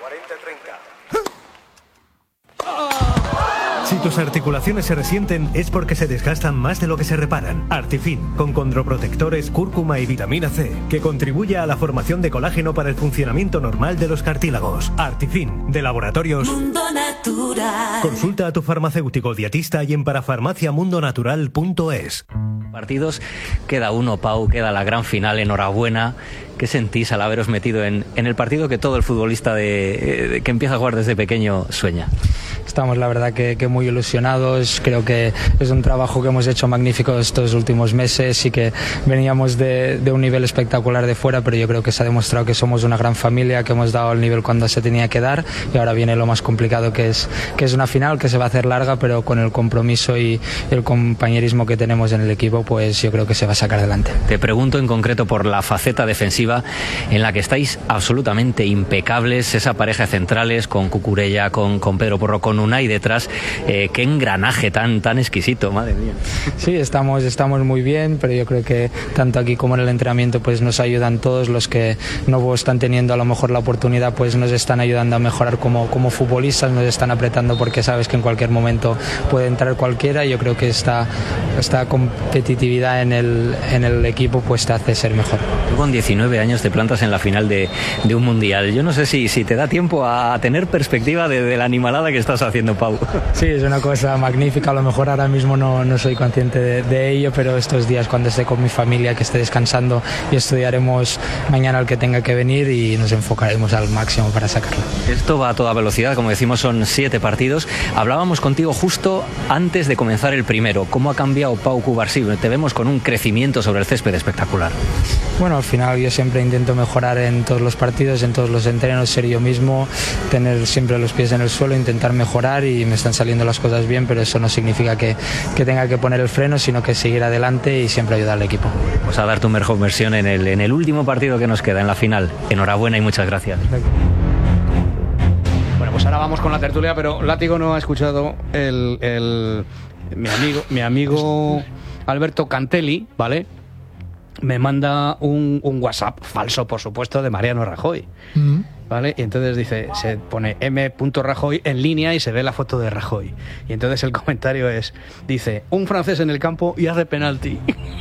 [SPEAKER 22] Si tus articulaciones se resienten es porque se desgastan más de lo que se reparan. Artifin, con condroprotectores, cúrcuma y vitamina C, que contribuye a la formación de colágeno para el funcionamiento normal de los cartílagos. Artifin, de Laboratorios
[SPEAKER 23] Mundo Natural.
[SPEAKER 22] Consulta a tu farmacéutico dietista y en parafarmaciamundonatural punto es.
[SPEAKER 13] Partidos, queda uno, Pau, queda la gran final, enhorabuena. ¿Qué sentís al haberos metido en, en el partido que todo el futbolista de, de, que empieza a jugar desde pequeño sueña?
[SPEAKER 24] Estamos la verdad que, que muy ilusionados, creo que es un trabajo que hemos hecho magnífico estos últimos meses y que veníamos de, de un nivel espectacular de fuera, pero yo creo que se ha demostrado que somos una gran familia, que hemos dado el nivel cuando se tenía que dar y ahora viene lo más complicado que es, que es una final que se va a hacer larga, pero con el compromiso y el compañerismo que tenemos en el equipo, pues yo creo que se va a sacar adelante.
[SPEAKER 13] Te pregunto en concreto por la faceta defensiva en la que estáis absolutamente impecables, esa pareja de centrales con Cucurella, con, con Pedro Porro, con Unai detrás, eh, qué engranaje tan, tan exquisito, madre mía.
[SPEAKER 24] Sí, estamos, estamos muy bien, pero yo creo que tanto aquí como en el entrenamiento pues nos ayudan todos los que no están teniendo a lo mejor la oportunidad, pues nos están ayudando a mejorar como, como futbolistas, nos están apretando porque sabes que en cualquier momento puede entrar cualquiera y yo creo que esta, esta competitividad en el, en el equipo pues te hace ser mejor.
[SPEAKER 13] Tú con diecinueve años te plantas en la final de, de un mundial. Yo no sé si, si te da tiempo a tener perspectiva de, de la animalada que estás haciendo, Pau.
[SPEAKER 24] Sí, es una cosa magnífica. A lo mejor ahora mismo no, no soy consciente de, de ello, pero estos días cuando esté con mi familia, que esté descansando y estudiaremos mañana el que tenga que venir y nos enfocaremos al máximo para sacarlo.
[SPEAKER 13] Esto va a toda velocidad, como decimos son siete partidos. Hablábamos contigo justo antes de comenzar el primero. ¿Cómo ha cambiado Pau Cubarsí? Te vemos con un crecimiento sobre el césped espectacular.
[SPEAKER 24] Bueno, al final yo siempre intento mejorar en todos los partidos, en todos los entrenos, ser yo mismo, tener siempre los pies en el suelo, intentar mejorar y me están saliendo las cosas bien, pero eso no significa que, que tenga que poner el freno, sino que seguir adelante y siempre ayudar al equipo.
[SPEAKER 13] Pues a dar tu mejor versión en el, en el último partido que nos queda, en la final. Enhorabuena y muchas gracias.
[SPEAKER 1] Bueno, pues ahora vamos con la tertulia, pero Látigo no ha escuchado el, el mi amigo, mi amigo Alberto Cantelli, ¿vale? Me manda un, un WhatsApp falso, por supuesto, de Mariano Rajoy. Mm. ¿Vale? Y entonces dice, se pone M. Rajoy en línea y se ve la foto de Rajoy. Y entonces el comentario es, dice, un francés en el campo y hace penalti.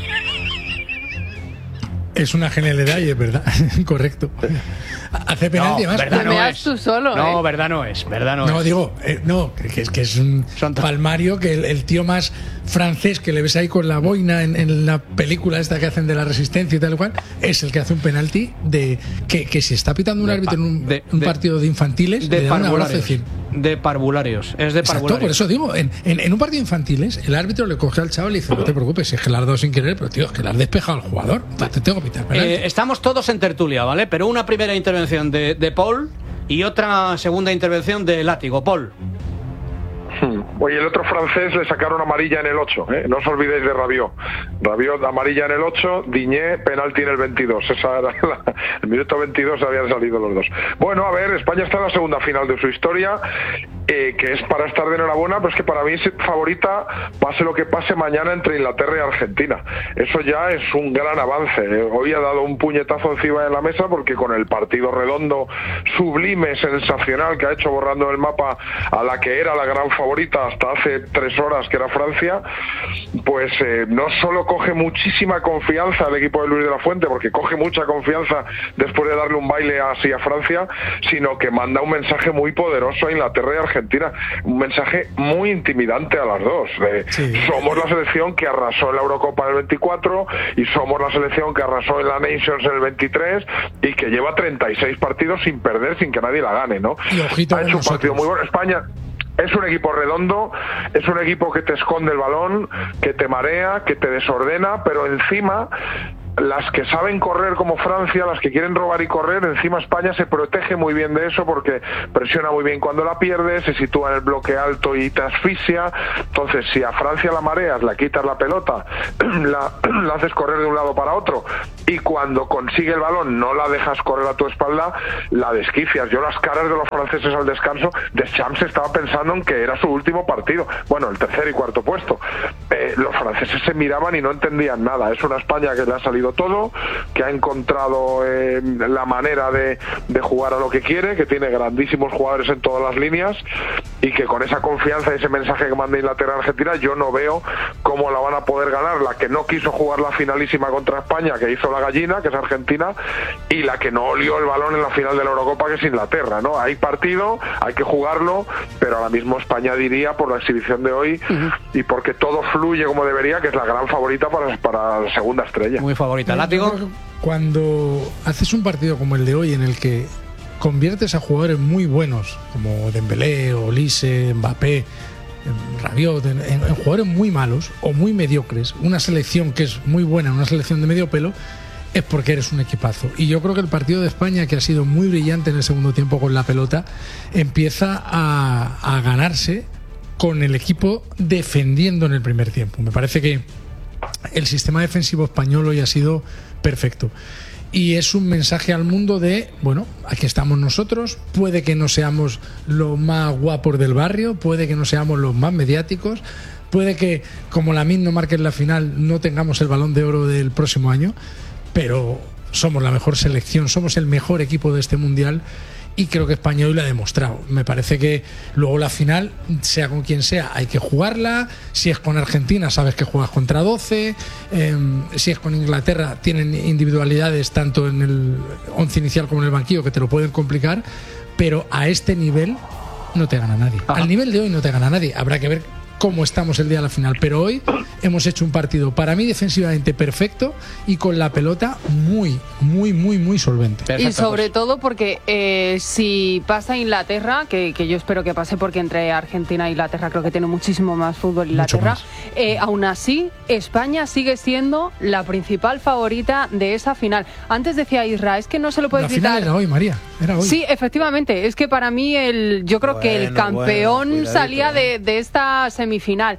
[SPEAKER 14] Es una genialidad y es verdad, correcto. Hace penalti
[SPEAKER 1] no,
[SPEAKER 14] más.
[SPEAKER 1] Verdad no es.
[SPEAKER 9] Tú solo,
[SPEAKER 1] no,
[SPEAKER 9] ¿eh?
[SPEAKER 1] verdad no es, verdad no,
[SPEAKER 14] no
[SPEAKER 1] es.
[SPEAKER 14] digo, eh, no, que es que es un Son palmario, que el, el tío más francés que le ves ahí con la boina en, en la película esta que hacen de la Resistencia y tal cual, es el que hace un penalti de que, que si está pitando un de árbitro pa, en un, de, un de, partido de infantiles,
[SPEAKER 1] de
[SPEAKER 14] le da un abrazo decir.
[SPEAKER 1] De parvularios, es de
[SPEAKER 14] Exacto,
[SPEAKER 1] parvularios.
[SPEAKER 14] Por eso digo, en, en, en un partido de infantiles, el árbitro le coge al chaval y dice, no te preocupes, es que le has dado sin querer, pero tío, es que le has despejado al jugador, vale. Te tengo que pitar penalti.
[SPEAKER 1] Eh, estamos todos en tertulia, ¿vale? Pero una primera intervención de, de Paul y otra segunda intervención de Látigo. Paul.
[SPEAKER 10] Oye, el otro francés le sacaron amarilla en el ocho, ¿eh? No os olvidéis de Rabiot. Rabiot amarilla en el ocho, Diñé penalti en el veintidós. Esa era la, el minuto veintidós habían salido los dos. Bueno, a ver, España está en la segunda final de su historia, eh, que es para estar de enhorabuena, pero es que para mí es favorita, pase lo que pase mañana entre Inglaterra y Argentina. Eso ya es un gran avance. Hoy ha dado un puñetazo encima de la mesa porque con el partido redondo, sublime, sensacional que ha hecho borrando el mapa a la que era la gran favorita hasta hace tres horas, que era Francia, pues eh, no solo coge muchísima confianza el equipo de Luis de la Fuente, porque coge mucha confianza después de darle un baile así a Francia, sino que manda un mensaje muy poderoso a Inglaterra y Argentina, un mensaje muy intimidante a las dos. Eh, sí. Somos la selección que arrasó en la Eurocopa del veinticuatro y somos la selección que arrasó en la Nations en el veintitrés y que lleva treinta y seis partidos sin perder, sin que nadie la gane, ¿no?
[SPEAKER 14] Y ojito
[SPEAKER 10] ha hecho un partido muy bueno. España es un equipo redondo, es un equipo que te esconde el balón, que te marea, que te desordena, pero encima las que saben correr como Francia, las que quieren robar y correr, encima España se protege muy bien de eso porque presiona muy bien cuando la pierde, se sitúa en el bloque alto y te asfixia. Entonces, si a Francia la mareas, la quitas la pelota, la, la haces correr de un lado para otro y cuando consigue el balón no la dejas correr a tu espalda, la desquicias. Yo las caras de los franceses al descanso, Deschamps estaba pensando en que era su último partido, bueno, el tercer y cuarto puesto. Eh, los franceses se miraban y no entendían nada. Es una España que le ha salido todo, que ha encontrado eh, la manera de, de jugar a lo que quiere, que tiene grandísimos jugadores en todas las líneas y que con esa confianza y ese mensaje que manda Inglaterra a Argentina, yo no veo cómo la van a poder ganar. La que no quiso jugar la finalísima contra España, que hizo la gallina, que es Argentina, y la que no olió el balón en la final de la Eurocopa, que es Inglaterra, ¿no? Hay partido, hay que jugarlo, pero ahora mismo España, diría, por la exhibición de hoy uh-huh. y porque todo fluye como debería, que es la gran favorita para, para la segunda estrella.
[SPEAKER 1] Muy favorita. ¿Látigo?
[SPEAKER 14] Cuando haces un partido como el de hoy en el que conviertes a jugadores muy buenos como Dembélé, Olise, Mbappé, Rabiot, en, en, en jugadores muy malos o muy mediocres, una selección que es muy buena, una selección de medio pelo, es porque eres un equipazo. Y yo creo que el partido de España, que ha sido muy brillante en el segundo tiempo con la pelota, empieza a, a ganarse con el equipo defendiendo en el primer tiempo. Me parece que el sistema defensivo español hoy ha sido perfecto. Y es un mensaje al mundo de, bueno, aquí estamos nosotros, puede que no seamos los más guapos del barrio, puede que no seamos los más mediáticos, puede que, como Lamine no marque en la final, no tengamos el Balón de Oro del próximo año, pero somos la mejor selección, somos el mejor equipo de este Mundial y creo que España hoy lo ha demostrado. Me parece que luego la final, sea con quien sea, hay que jugarla. Si es con Argentina, sabes que juegas contra doce. Eh, si es con Inglaterra, tienen individualidades tanto en el once inicial como en el banquillo que te lo pueden complicar, pero a este nivel no te gana nadie. Ajá. Al nivel de hoy no te gana nadie. Habrá que ver cómo estamos el día de la final, pero hoy hemos hecho un partido para mí defensivamente perfecto y con la pelota muy, muy, muy, muy solvente.
[SPEAKER 9] Perfecto, y sobre pues. todo porque eh, si pasa Inglaterra, que, que yo espero que pase porque entre Argentina e Inglaterra creo que tiene muchísimo más fútbol Inglaterra, eh, aún así España sigue siendo la principal favorita de esa final. Antes decía Isra, es que no se lo puede
[SPEAKER 14] la
[SPEAKER 9] gritar.
[SPEAKER 14] La final era hoy, María, era hoy.
[SPEAKER 9] Sí, efectivamente, es que para mí el, yo creo bueno, que el campeón bueno, salía de, de esta semifinal. Semifinal.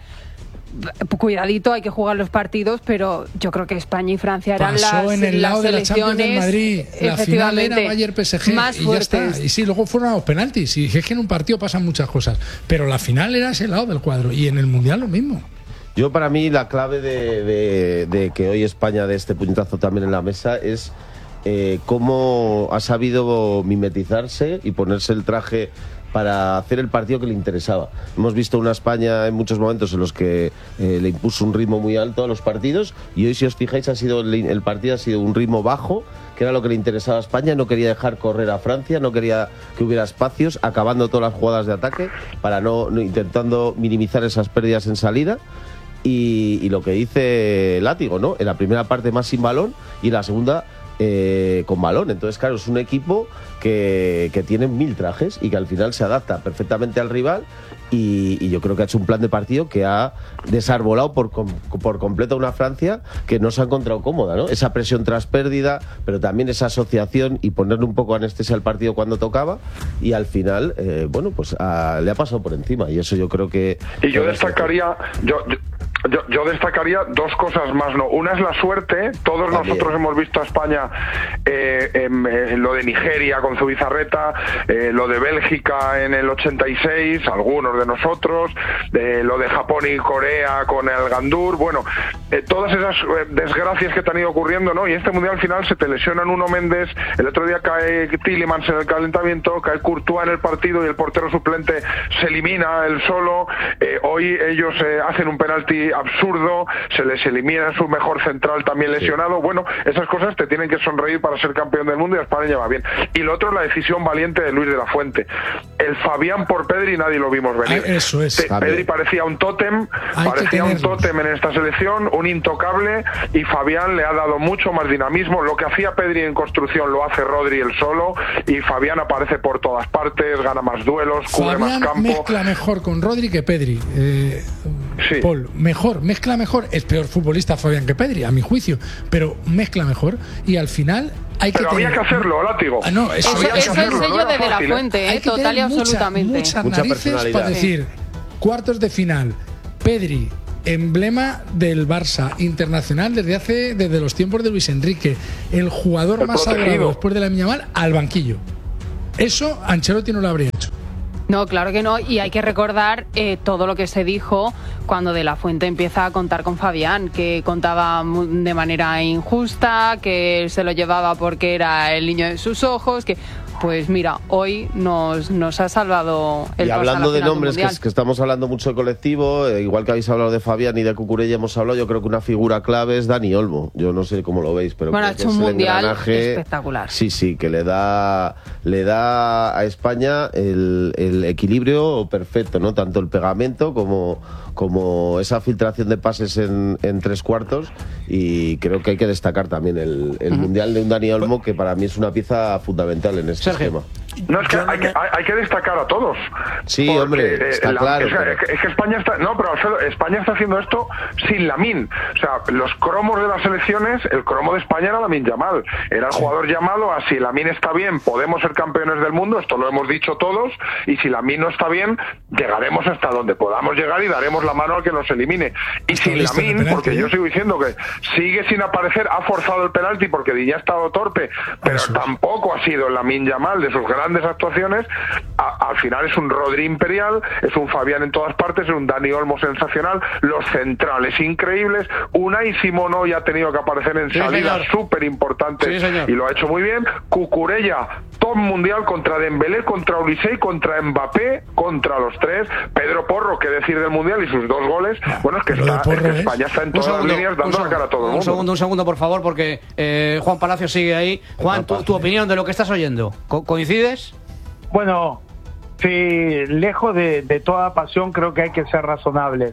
[SPEAKER 9] Cuidadito, hay que jugar los partidos, pero yo creo que España y Francia eran
[SPEAKER 14] Pasó
[SPEAKER 9] las,
[SPEAKER 14] en el lado
[SPEAKER 9] las
[SPEAKER 14] de la Champions del Madrid. La final era Bayern P S G
[SPEAKER 9] más
[SPEAKER 14] y
[SPEAKER 9] fuertes.
[SPEAKER 14] Ya está. Y sí, luego fueron a los penaltis. Y es que en un partido pasan muchas cosas, pero la final era ese lado del cuadro y en el Mundial lo mismo.
[SPEAKER 2] Yo, para mí, la clave de, de, de que hoy España dé este puñetazo también en la mesa es eh, cómo ha sabido mimetizarse y ponerse el traje para hacer el partido que le interesaba. Hemos visto una España en muchos momentos en los que eh, le impuso un ritmo muy alto a los partidos y hoy, si os fijáis, ha sido el, el partido ha sido un ritmo bajo, que era lo que le interesaba a España. No quería dejar correr a Francia, no quería que hubiera espacios, acabando todas las jugadas de ataque para no, no intentando minimizar esas pérdidas en salida. Y, y lo que dice Látigo, ¿no? En la primera parte más sin balón y en la segunda Eh, con balón. Entonces, claro, es un equipo que, que tiene mil trajes y que al final se adapta perfectamente al rival y, y yo creo que ha hecho un plan de partido que ha desarbolado por, por completo a una Francia que no se ha encontrado cómoda, ¿no? Esa presión tras pérdida, pero también esa asociación y ponerle un poco anestesia al partido cuando tocaba y al final, eh, bueno, pues a, le ha pasado por encima y eso yo creo que...
[SPEAKER 10] Y yo destacaría... yo, yo... Yo, yo destacaría dos cosas más, ¿no? Una es la suerte. Todos También. nosotros hemos visto a España eh, en, en lo de Nigeria con Zubizarreta, eh, lo de Bélgica en el ochenta y seis, algunos de nosotros, eh, lo de Japón y Corea con el Gandur. Bueno, eh, todas esas eh, desgracias que te han ido ocurriendo, ¿no? Y este mundial al final se te lesiona Nuno Méndez, el otro día cae Tielemans en el calentamiento, cae Courtois en el partido y el portero suplente se elimina él solo. Eh, hoy ellos eh, hacen un penalti absurdo, se les elimina su mejor central también lesionado. Sí. Bueno, esas cosas te tienen que sonreír para ser campeón del mundo y a España va bien. Y lo otro es la decisión valiente de Luis de la Fuente. El Fabián por Pedri nadie lo vimos venir.
[SPEAKER 14] Ah, eso es.
[SPEAKER 10] Te, Pedri parecía un tótem, Hay parecía un tótem en esta selección, un intocable, y Fabián le ha dado mucho más dinamismo. Lo que hacía Pedri en construcción lo hace Rodri el solo, y Fabián aparece por todas partes, gana más duelos, cubre
[SPEAKER 14] Fabián
[SPEAKER 10] más campo.
[SPEAKER 14] Mezcla mejor con Rodri que Pedri. Eh...
[SPEAKER 10] Sí.
[SPEAKER 14] Paul, mejor, mezcla mejor. Es peor futbolista Fabián que Pedri, a mi juicio, pero mezcla mejor. Y al final hay
[SPEAKER 10] pero
[SPEAKER 14] que
[SPEAKER 10] había
[SPEAKER 14] tener...
[SPEAKER 10] que hacerlo, Látigo.
[SPEAKER 14] Ah, no, eso,
[SPEAKER 9] eso, eso es el sello de, de la Fuente,
[SPEAKER 14] Hay
[SPEAKER 9] eh,
[SPEAKER 14] que
[SPEAKER 9] total y
[SPEAKER 14] tener mucha,
[SPEAKER 9] absolutamente.
[SPEAKER 14] muchas
[SPEAKER 2] Mucha
[SPEAKER 14] narices
[SPEAKER 2] personalidad.
[SPEAKER 14] para decir, cuartos de final, Pedri, emblema del Barça, internacional desde hace desde los tiempos de Luis Enrique, el jugador
[SPEAKER 10] El
[SPEAKER 14] más
[SPEAKER 10] protegido.
[SPEAKER 14] adorado después de la Yamal, al banquillo. Eso Ancelotti no lo habría hecho.
[SPEAKER 9] No, claro que no, y hay que recordar eh, todo lo que se dijo cuando De la Fuente empieza a contar con Fabián, que contaba mu- de manera injusta, que él se lo llevaba porque era el niño de sus ojos, que pues mira, hoy nos, nos ha salvado el
[SPEAKER 2] Y
[SPEAKER 9] paso a la
[SPEAKER 2] hablando de
[SPEAKER 9] final del
[SPEAKER 2] nombres, que,
[SPEAKER 9] Mundial.
[SPEAKER 2] es- que estamos hablando mucho de colectivo, eh, igual que habéis hablado de Fabián y de Cucurella hemos hablado, yo creo que una figura clave es Dani Olmo. Yo no sé cómo lo veis, pero
[SPEAKER 9] Bueno, ha
[SPEAKER 2] creo que
[SPEAKER 9] hecho
[SPEAKER 2] es
[SPEAKER 9] un
[SPEAKER 2] el
[SPEAKER 9] Mundial
[SPEAKER 2] engranaje-
[SPEAKER 9] espectacular.
[SPEAKER 2] Sí, sí, que le da le da a España el, el equilibrio perfecto, ¿no? Tanto el pegamento como, como esa filtración de pases en, en tres cuartos, y creo que hay que destacar también el, el Mundial de un Dani Olmo, que para mí es una pieza fundamental en este esquema.
[SPEAKER 10] No, es que hay, que hay, hay que destacar a todos.
[SPEAKER 2] Sí,
[SPEAKER 10] Porque,
[SPEAKER 2] hombre,
[SPEAKER 10] eh,
[SPEAKER 2] está
[SPEAKER 10] la-
[SPEAKER 2] claro,
[SPEAKER 10] Es que,
[SPEAKER 2] pero-
[SPEAKER 10] es que- es que España está. No, pero Alfredo, España está haciendo esto sin Lamine. O sea, los cromos de las elecciones, el cromo de España era Lamine Yamal. Era el jugador llamado a si Lamine está bien, podemos ser campeones del mundo. Esto lo hemos dicho todos. Y si Lamine no está bien, llegaremos hasta donde podamos llegar y daremos la mano al que nos elimine. Y sin
[SPEAKER 14] listo el
[SPEAKER 10] Lamine,
[SPEAKER 14] penalti,
[SPEAKER 10] porque yo
[SPEAKER 14] ¿eh?
[SPEAKER 10] sigo diciendo que sigue sin aparecer, ha forzado el penalti porque Diñé ha estado torpe, pero tampoco ha sido Lamine Yamal de sus grandes actuaciones. A- al final es un Rodri imperial, es un Fabián en todas partes, es un Dani Olmo sensacional, los centrales increíbles, Unai Simón hoy ha tenido que aparecer en
[SPEAKER 1] Sí,
[SPEAKER 10] salidas
[SPEAKER 1] señor.
[SPEAKER 10] súper importantes
[SPEAKER 1] Sí, señor.
[SPEAKER 10] y lo ha hecho muy bien. Cucurella, top mundial contra Dembélé, contra Ulisei, contra Mbappé, contra los tres. Pedro Porro, qué decir del mundial y sus dos goles. Bueno, es que,
[SPEAKER 14] Lo de
[SPEAKER 10] está,
[SPEAKER 14] Porro
[SPEAKER 10] es que
[SPEAKER 14] es-
[SPEAKER 10] España está en
[SPEAKER 1] Un
[SPEAKER 10] todas
[SPEAKER 1] segundo,
[SPEAKER 10] las líneas dando
[SPEAKER 1] un
[SPEAKER 10] la cara a todo el
[SPEAKER 1] Un
[SPEAKER 10] mundo.
[SPEAKER 1] segundo, un segundo, por favor, porque eh, Juan Palacio sigue ahí. Juan, tu, tu opinión de lo que estás oyendo. Co- ¿Coincides?
[SPEAKER 11] Bueno, sí, lejos de, de toda pasión, creo que hay que ser razonables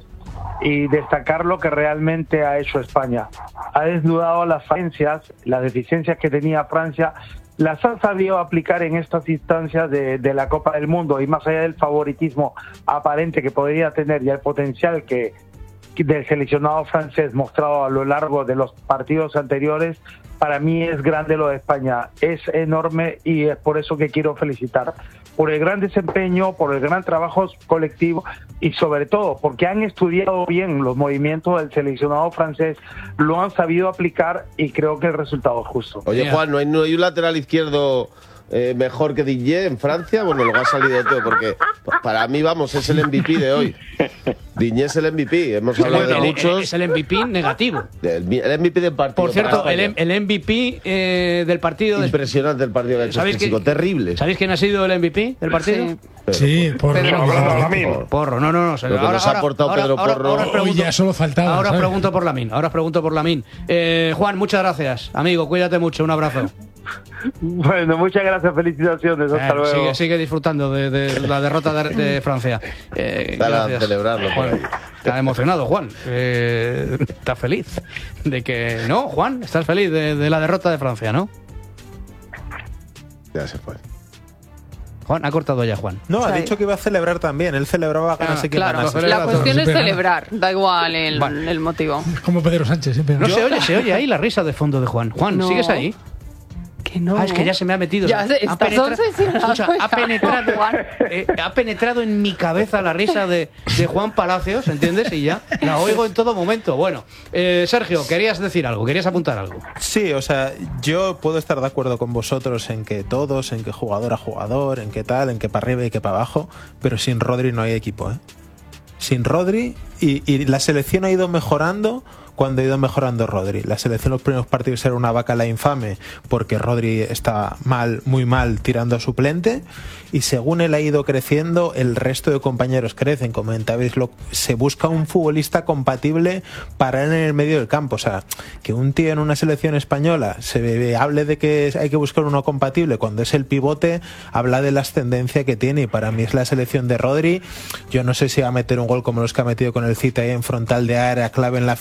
[SPEAKER 11] y destacar lo que realmente ha hecho España. Ha desnudado las falencias, las deficiencias que tenía Francia, las ha sabido aplicar en estas instancias de, de la Copa del Mundo, y más allá del favoritismo aparente que podría tener y el potencial que del seleccionado francés mostrado a lo largo de los partidos anteriores, para mí es grande lo de España, es enorme, y es por eso que quiero felicitar por el gran desempeño, por el gran trabajo colectivo y sobre todo porque han estudiado bien los movimientos del seleccionado francés, lo han sabido aplicar y creo que el resultado es justo.
[SPEAKER 2] Oye, Juan, ¿no hay, no hay un lateral izquierdo eh, mejor que Diñé en Francia? Bueno, lo ha salido todo, porque pa- para mí, vamos, es el M V P de hoy. Diñé es el M V P, hemos hablado
[SPEAKER 1] Bueno,
[SPEAKER 2] de muchos.
[SPEAKER 1] Es el M V P negativo.
[SPEAKER 2] El, el M V P del partido.
[SPEAKER 1] Por cierto,
[SPEAKER 2] para
[SPEAKER 1] el,
[SPEAKER 2] España.
[SPEAKER 1] el M V P eh, del partido... de-
[SPEAKER 2] Impresionante el partido que ha hecho
[SPEAKER 1] ¿Sabéis
[SPEAKER 2] este
[SPEAKER 1] que-
[SPEAKER 2] chico, terrible.
[SPEAKER 1] ¿Sabéis quién ha sido el M V P del partido?
[SPEAKER 9] Sí.
[SPEAKER 14] Sí, Porro.
[SPEAKER 9] Pedro.
[SPEAKER 14] Porro.
[SPEAKER 1] Porro, no, no, no.
[SPEAKER 2] Lo que nos ha aportado Pedro Porro.
[SPEAKER 1] Ahora os pregunto,
[SPEAKER 14] Uy, ya solo faltaba,
[SPEAKER 1] ahora os
[SPEAKER 14] ¿sabes?
[SPEAKER 1] pregunto por Lamine. Ahora os pregunto por Lamine. Eh, Juan, muchas gracias. Amigo, cuídate mucho. Un abrazo.
[SPEAKER 11] Bueno, muchas gracias, felicitaciones, hasta
[SPEAKER 1] Eh,
[SPEAKER 11] luego.
[SPEAKER 1] sigue, sigue disfrutando de, de la derrota de, de Francia. Eh,
[SPEAKER 2] Dale a
[SPEAKER 1] gracias.
[SPEAKER 2] celebrarlo por
[SPEAKER 1] Juan,
[SPEAKER 2] ahí.
[SPEAKER 1] está emocionado, Juan. Eh, está feliz de que... ¿No, Juan? ¿Estás feliz de, de la derrota de Francia, no?
[SPEAKER 2] Ya se fue.
[SPEAKER 1] Juan, ha cortado ya, Juan.
[SPEAKER 6] No, ha
[SPEAKER 9] Sí.
[SPEAKER 6] dicho que iba a celebrar también. Él celebraba
[SPEAKER 1] Ah,
[SPEAKER 6] ganase quien
[SPEAKER 9] Claro,
[SPEAKER 6] ganase.
[SPEAKER 1] celebra
[SPEAKER 9] la
[SPEAKER 1] todo,
[SPEAKER 9] cuestión es
[SPEAKER 14] siempre gana.
[SPEAKER 9] celebrar, da igual el,
[SPEAKER 1] Vale.
[SPEAKER 9] el motivo.
[SPEAKER 14] Como Pedro Sánchez, siempre.
[SPEAKER 1] No se oye, se oye ahí la risa de fondo de Juan. Juan,
[SPEAKER 9] No.
[SPEAKER 1] ¿sigues ahí?
[SPEAKER 9] Que no.
[SPEAKER 1] Ah, es que ya se me ha metido.
[SPEAKER 9] Ya,
[SPEAKER 1] ha
[SPEAKER 9] estás
[SPEAKER 1] penetra-
[SPEAKER 9] obsesionado
[SPEAKER 1] Escucha, ha
[SPEAKER 9] ya,
[SPEAKER 1] penetrado,
[SPEAKER 9] Juan.
[SPEAKER 1] eh, ha penetrado en mi cabeza la risa de, de Juan Palacios, ¿entiendes? Y ya la oigo en todo momento. Bueno, eh, Sergio, querías decir algo, querías apuntar algo.
[SPEAKER 6] Sí, o sea, yo puedo estar de acuerdo con vosotros en que todos, en que jugador a jugador, en que tal, en que para arriba y que para abajo, pero sin Rodri no hay equipo, ¿eh? Sin Rodri, y, y la selección ha ido mejorando cuando ha ido mejorando Rodri. La selección los primeros partidos era una vaca la infame porque Rodri está mal, muy mal, tirando a suplente, y según él ha ido creciendo, el resto de compañeros crecen. Comentabais, lo, se busca un futbolista compatible para él en el medio del campo. O sea, que un tío en una selección española se hable de que hay que buscar uno compatible cuando es el pivote, habla de la ascendencia que tiene, y para mí es la selección de Rodri. Yo no sé si va a meter un gol como los que ha metido con el City ahí en frontal de área clave en la final,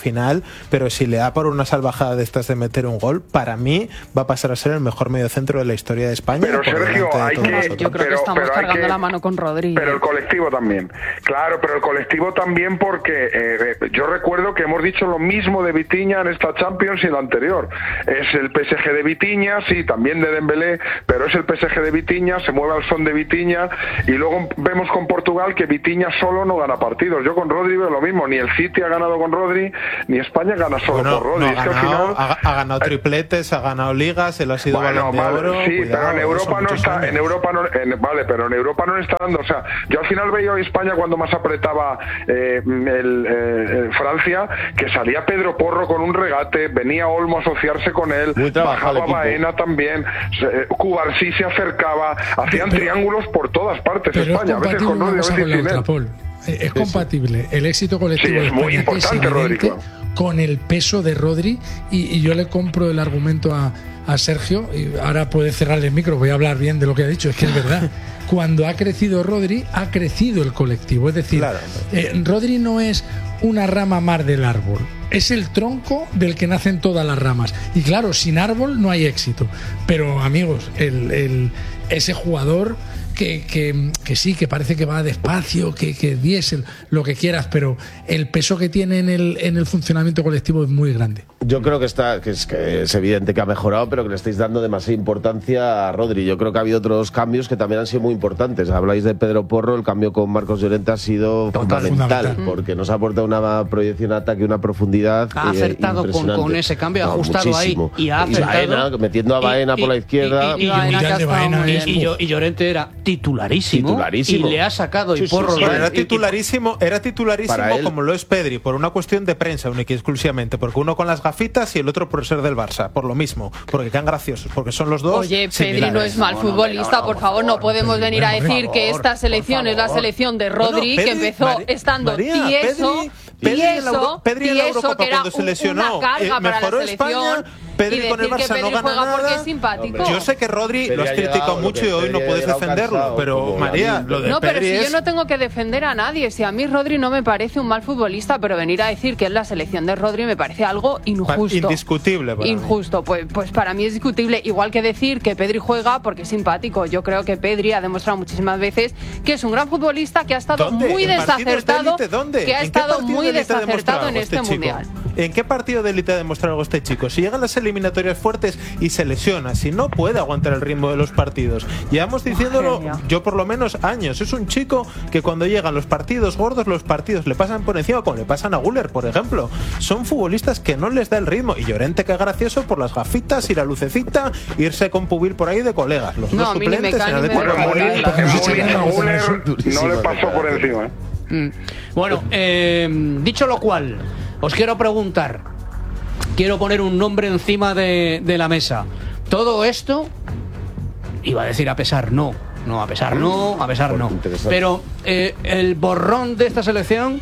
[SPEAKER 6] pero si le da por una salvajada de estas de meter un gol, para mí va a pasar a ser el mejor mediocentro de la historia de España.
[SPEAKER 10] Pero Sergio, hay que,
[SPEAKER 9] yo creo
[SPEAKER 10] pero,
[SPEAKER 9] que estamos
[SPEAKER 10] pero
[SPEAKER 9] cargando
[SPEAKER 10] que,
[SPEAKER 9] la mano con Rodri.
[SPEAKER 10] Pero el colectivo también. Claro, pero el colectivo también porque eh, yo recuerdo que hemos dicho lo mismo de Vitinha en esta Champions y en la anterior. Es el P S G de Vitinha, sí, también de Dembélé, pero es el P S G de Vitinha, se mueve al son de Vitinha, y luego vemos con Portugal que Vitinha solo no gana partidos. Yo con Rodri veo lo mismo, ni el City ha ganado con Rodri, ni España gana solo
[SPEAKER 6] bueno,
[SPEAKER 10] con Rodri.
[SPEAKER 6] No,
[SPEAKER 10] es
[SPEAKER 6] ha,
[SPEAKER 10] que
[SPEAKER 6] ganado,
[SPEAKER 10] al final...
[SPEAKER 6] ha, ha ganado tripletes, ha ganado ligas, se lo ha sido
[SPEAKER 10] bueno,
[SPEAKER 6] balón de
[SPEAKER 10] vale,
[SPEAKER 6] oro.
[SPEAKER 10] sí,
[SPEAKER 6] cuidado,
[SPEAKER 10] pero en Europa no está,
[SPEAKER 6] años.
[SPEAKER 10] en Europa no, en, vale, pero en Europa no le está dando, o sea, yo al final veía a España cuando más apretaba eh, el, eh, Francia, que salía Pedro Porro con un regate, venía Olmo a asociarse con él, bajaba Baena también, eh, Cubarsí se acercaba, hacían pero, triángulos por todas partes España, a veces con Rodri, a veces sin él.
[SPEAKER 14] Es sí, compatible sí. el éxito colectivo
[SPEAKER 10] sí, es
[SPEAKER 14] de España,
[SPEAKER 10] muy importante,
[SPEAKER 14] que es evidente,
[SPEAKER 10] Rodri,
[SPEAKER 14] con el peso de Rodri, y, y yo le compro el argumento a, a Sergio, y ahora puede cerrar el micro, voy a hablar bien de lo que ha dicho, es que es verdad. Cuando ha crecido Rodri, ha crecido el colectivo, es decir, claro. eh, Rodri no es una rama más del árbol, es el tronco del que nacen todas las ramas, y claro, sin árbol no hay éxito, pero amigos, el, el, ese jugador Que, que, que sí, que parece que va despacio, que, que diésel, lo que quieras, pero el peso que tiene en el, en el funcionamiento colectivo es muy grande.
[SPEAKER 2] Yo creo que está que es, que es evidente que ha mejorado, pero que le estáis dando demasiada importancia a Rodri. Yo creo que ha habido otros cambios que también han sido muy importantes. Habláis de Pedro Porro, el cambio con Marcos Llorente ha sido Total, fundamental, fundamental, porque nos ha aportado una proyección, ataque, una profundidad.
[SPEAKER 1] Ha acertado eh, con, con ese cambio, ha no, ajustado muchísimo. ahí y ha acertado.
[SPEAKER 2] Y Baena, metiendo a Baena y, por la izquierda.
[SPEAKER 1] Y, y, y, y, Baena, que Baena, y, y, y Llorente era titularísimo,
[SPEAKER 2] titularísimo.
[SPEAKER 1] Y le ha sacado
[SPEAKER 2] sí,
[SPEAKER 1] y Porro
[SPEAKER 2] sí, sí.
[SPEAKER 6] Era titularísimo, era titularísimo como lo es Pedri, por una cuestión de prensa única y exclusivamente, porque uno con las gafitas y el otro por ser del Barça, por lo mismo, porque quedan graciosos, porque son los dos.
[SPEAKER 9] Oye, Pedri no es mal no, futbolista, no, no, por favor, no podemos venir a decir favor, que esta selección es la selección de Rodri, bueno, Pedri, que empezó María, estando
[SPEAKER 6] María,
[SPEAKER 9] tieso,
[SPEAKER 6] Pedri,
[SPEAKER 9] tieso,
[SPEAKER 6] Pedri en la Eurocopa
[SPEAKER 9] que era
[SPEAKER 6] cuando se lesionó,
[SPEAKER 9] una carga
[SPEAKER 6] eh,
[SPEAKER 9] para
[SPEAKER 6] mejoró
[SPEAKER 9] la selección.
[SPEAKER 6] España. Pedri con el Barça no gana nada.
[SPEAKER 9] Porque es simpático.
[SPEAKER 6] Yo sé que Rodri lo has criticado mucho y hoy no puedes defenderlo, cansado, pero María, lo de
[SPEAKER 9] No, pero
[SPEAKER 6] Pedri
[SPEAKER 9] si
[SPEAKER 6] es...
[SPEAKER 9] yo no tengo que defender a nadie, si a mí Rodri no me parece un mal futbolista, pero venir a decir que es la selección de Rodri me parece algo injusto.
[SPEAKER 6] Indiscutible para
[SPEAKER 9] Injusto, pues, pues para mí es discutible, igual que decir que Pedri juega porque es simpático. Yo creo que Pedri ha demostrado muchísimas veces que es un gran futbolista, que ha estado
[SPEAKER 6] ¿Dónde?
[SPEAKER 9] muy desacertado,
[SPEAKER 6] de ¿Dónde?
[SPEAKER 9] que ha estado muy desacertado en este,
[SPEAKER 6] este
[SPEAKER 9] mundial.
[SPEAKER 6] ¿En qué partido de élite ha demostrado algo este chico? Si llegan las eliminatorias fuertes y se lesiona, si no puede aguantar el ritmo de los partidos. Llevamos diciéndolo, yo por lo menos años. Es un chico que cuando llegan los partidos gordos, los partidos le pasan por encima, como le pasan a Güler, por ejemplo. Son futbolistas que no les da el ritmo. Y Llorente, que gracioso por las gafitas y la lucecita, irse con Pubil por ahí de colegas. Los
[SPEAKER 9] no,
[SPEAKER 6] dos suplentes en el
[SPEAKER 10] bueno, a Güler no le pasó por encima. ¿eh?
[SPEAKER 1] Mm. Bueno, eh, dicho lo cual, os quiero preguntar. Quiero poner un nombre encima de, de la mesa. Todo esto, iba a decir a pesar, no. No, a pesar no, a pesar no. Pero eh, el borrón de esta selección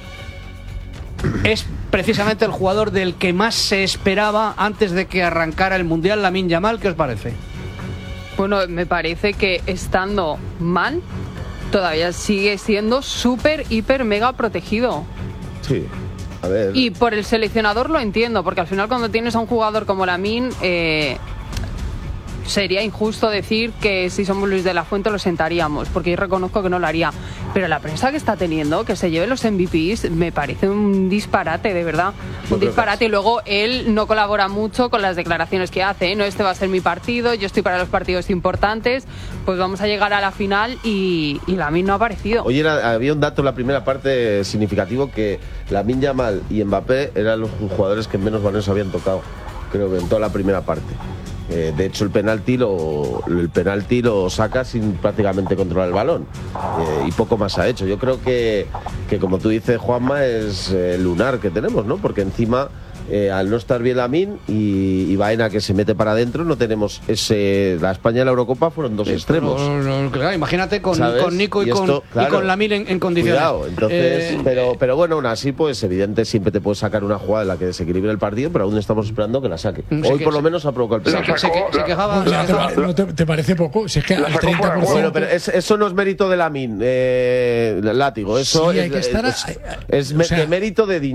[SPEAKER 1] es precisamente el jugador del que más se esperaba antes de que arrancara el Mundial, Lamine Yamal. ¿Qué os parece?
[SPEAKER 9] Bueno, me parece que estando mal, todavía sigue siendo súper, hiper, mega protegido.
[SPEAKER 2] Sí. A ver.
[SPEAKER 9] Y por el seleccionador lo entiendo, porque al final cuando tienes a un jugador como Lamine, eh, sería injusto decir que si somos Luis de la Fuente lo sentaríamos, porque yo reconozco que no lo haría. Pero la prensa que está teniendo, que se lleve los M V Pes, me parece un disparate, de verdad. Un disparate. Y luego él no colabora mucho con las declaraciones que hace, ¿eh? No, este va a ser mi partido, yo estoy para los partidos importantes, pues vamos a llegar a la final y, y Lamine no ha aparecido.
[SPEAKER 2] Oye, era, había un dato en la primera parte significativo, que Lamine Yamal y Mbappé eran los jugadores que menos balones habían tocado, creo que en toda la primera parte. Eh, de hecho, el penalti lo, el penalti lo saca sin prácticamente controlar el balón, eh, y poco más ha hecho. Yo creo que, que como tú dices, Juanma, es eh, lunar que tenemos, ¿no? Porque encima, eh, al no estar bien Lamine y, y Baena, que se mete para adentro, no tenemos ese... La España y la Eurocopa fueron dos sí, extremos.
[SPEAKER 1] No, no, claro, imagínate con, con Nico y, y esto, con, claro, y con Lamine en, en condiciones.
[SPEAKER 2] Cuidado, entonces, eh, pero, pero bueno, aún así, pues evidente, siempre te puedes sacar una jugada en la que desequilibre el partido, pero aún estamos esperando que la saque. Hoy por lo menos ha provocado el penalti.
[SPEAKER 1] Se, se, se quejaba.
[SPEAKER 14] O sea, te, ¿no te, te parece poco? Si es que al treinta por ciento...
[SPEAKER 2] Bueno, pero es, eso no es mérito de Lamine, eh, Látigo. Eso
[SPEAKER 14] sí,
[SPEAKER 2] es,
[SPEAKER 14] hay que estar a,
[SPEAKER 2] es, es, es o sea, de mérito de Diñé.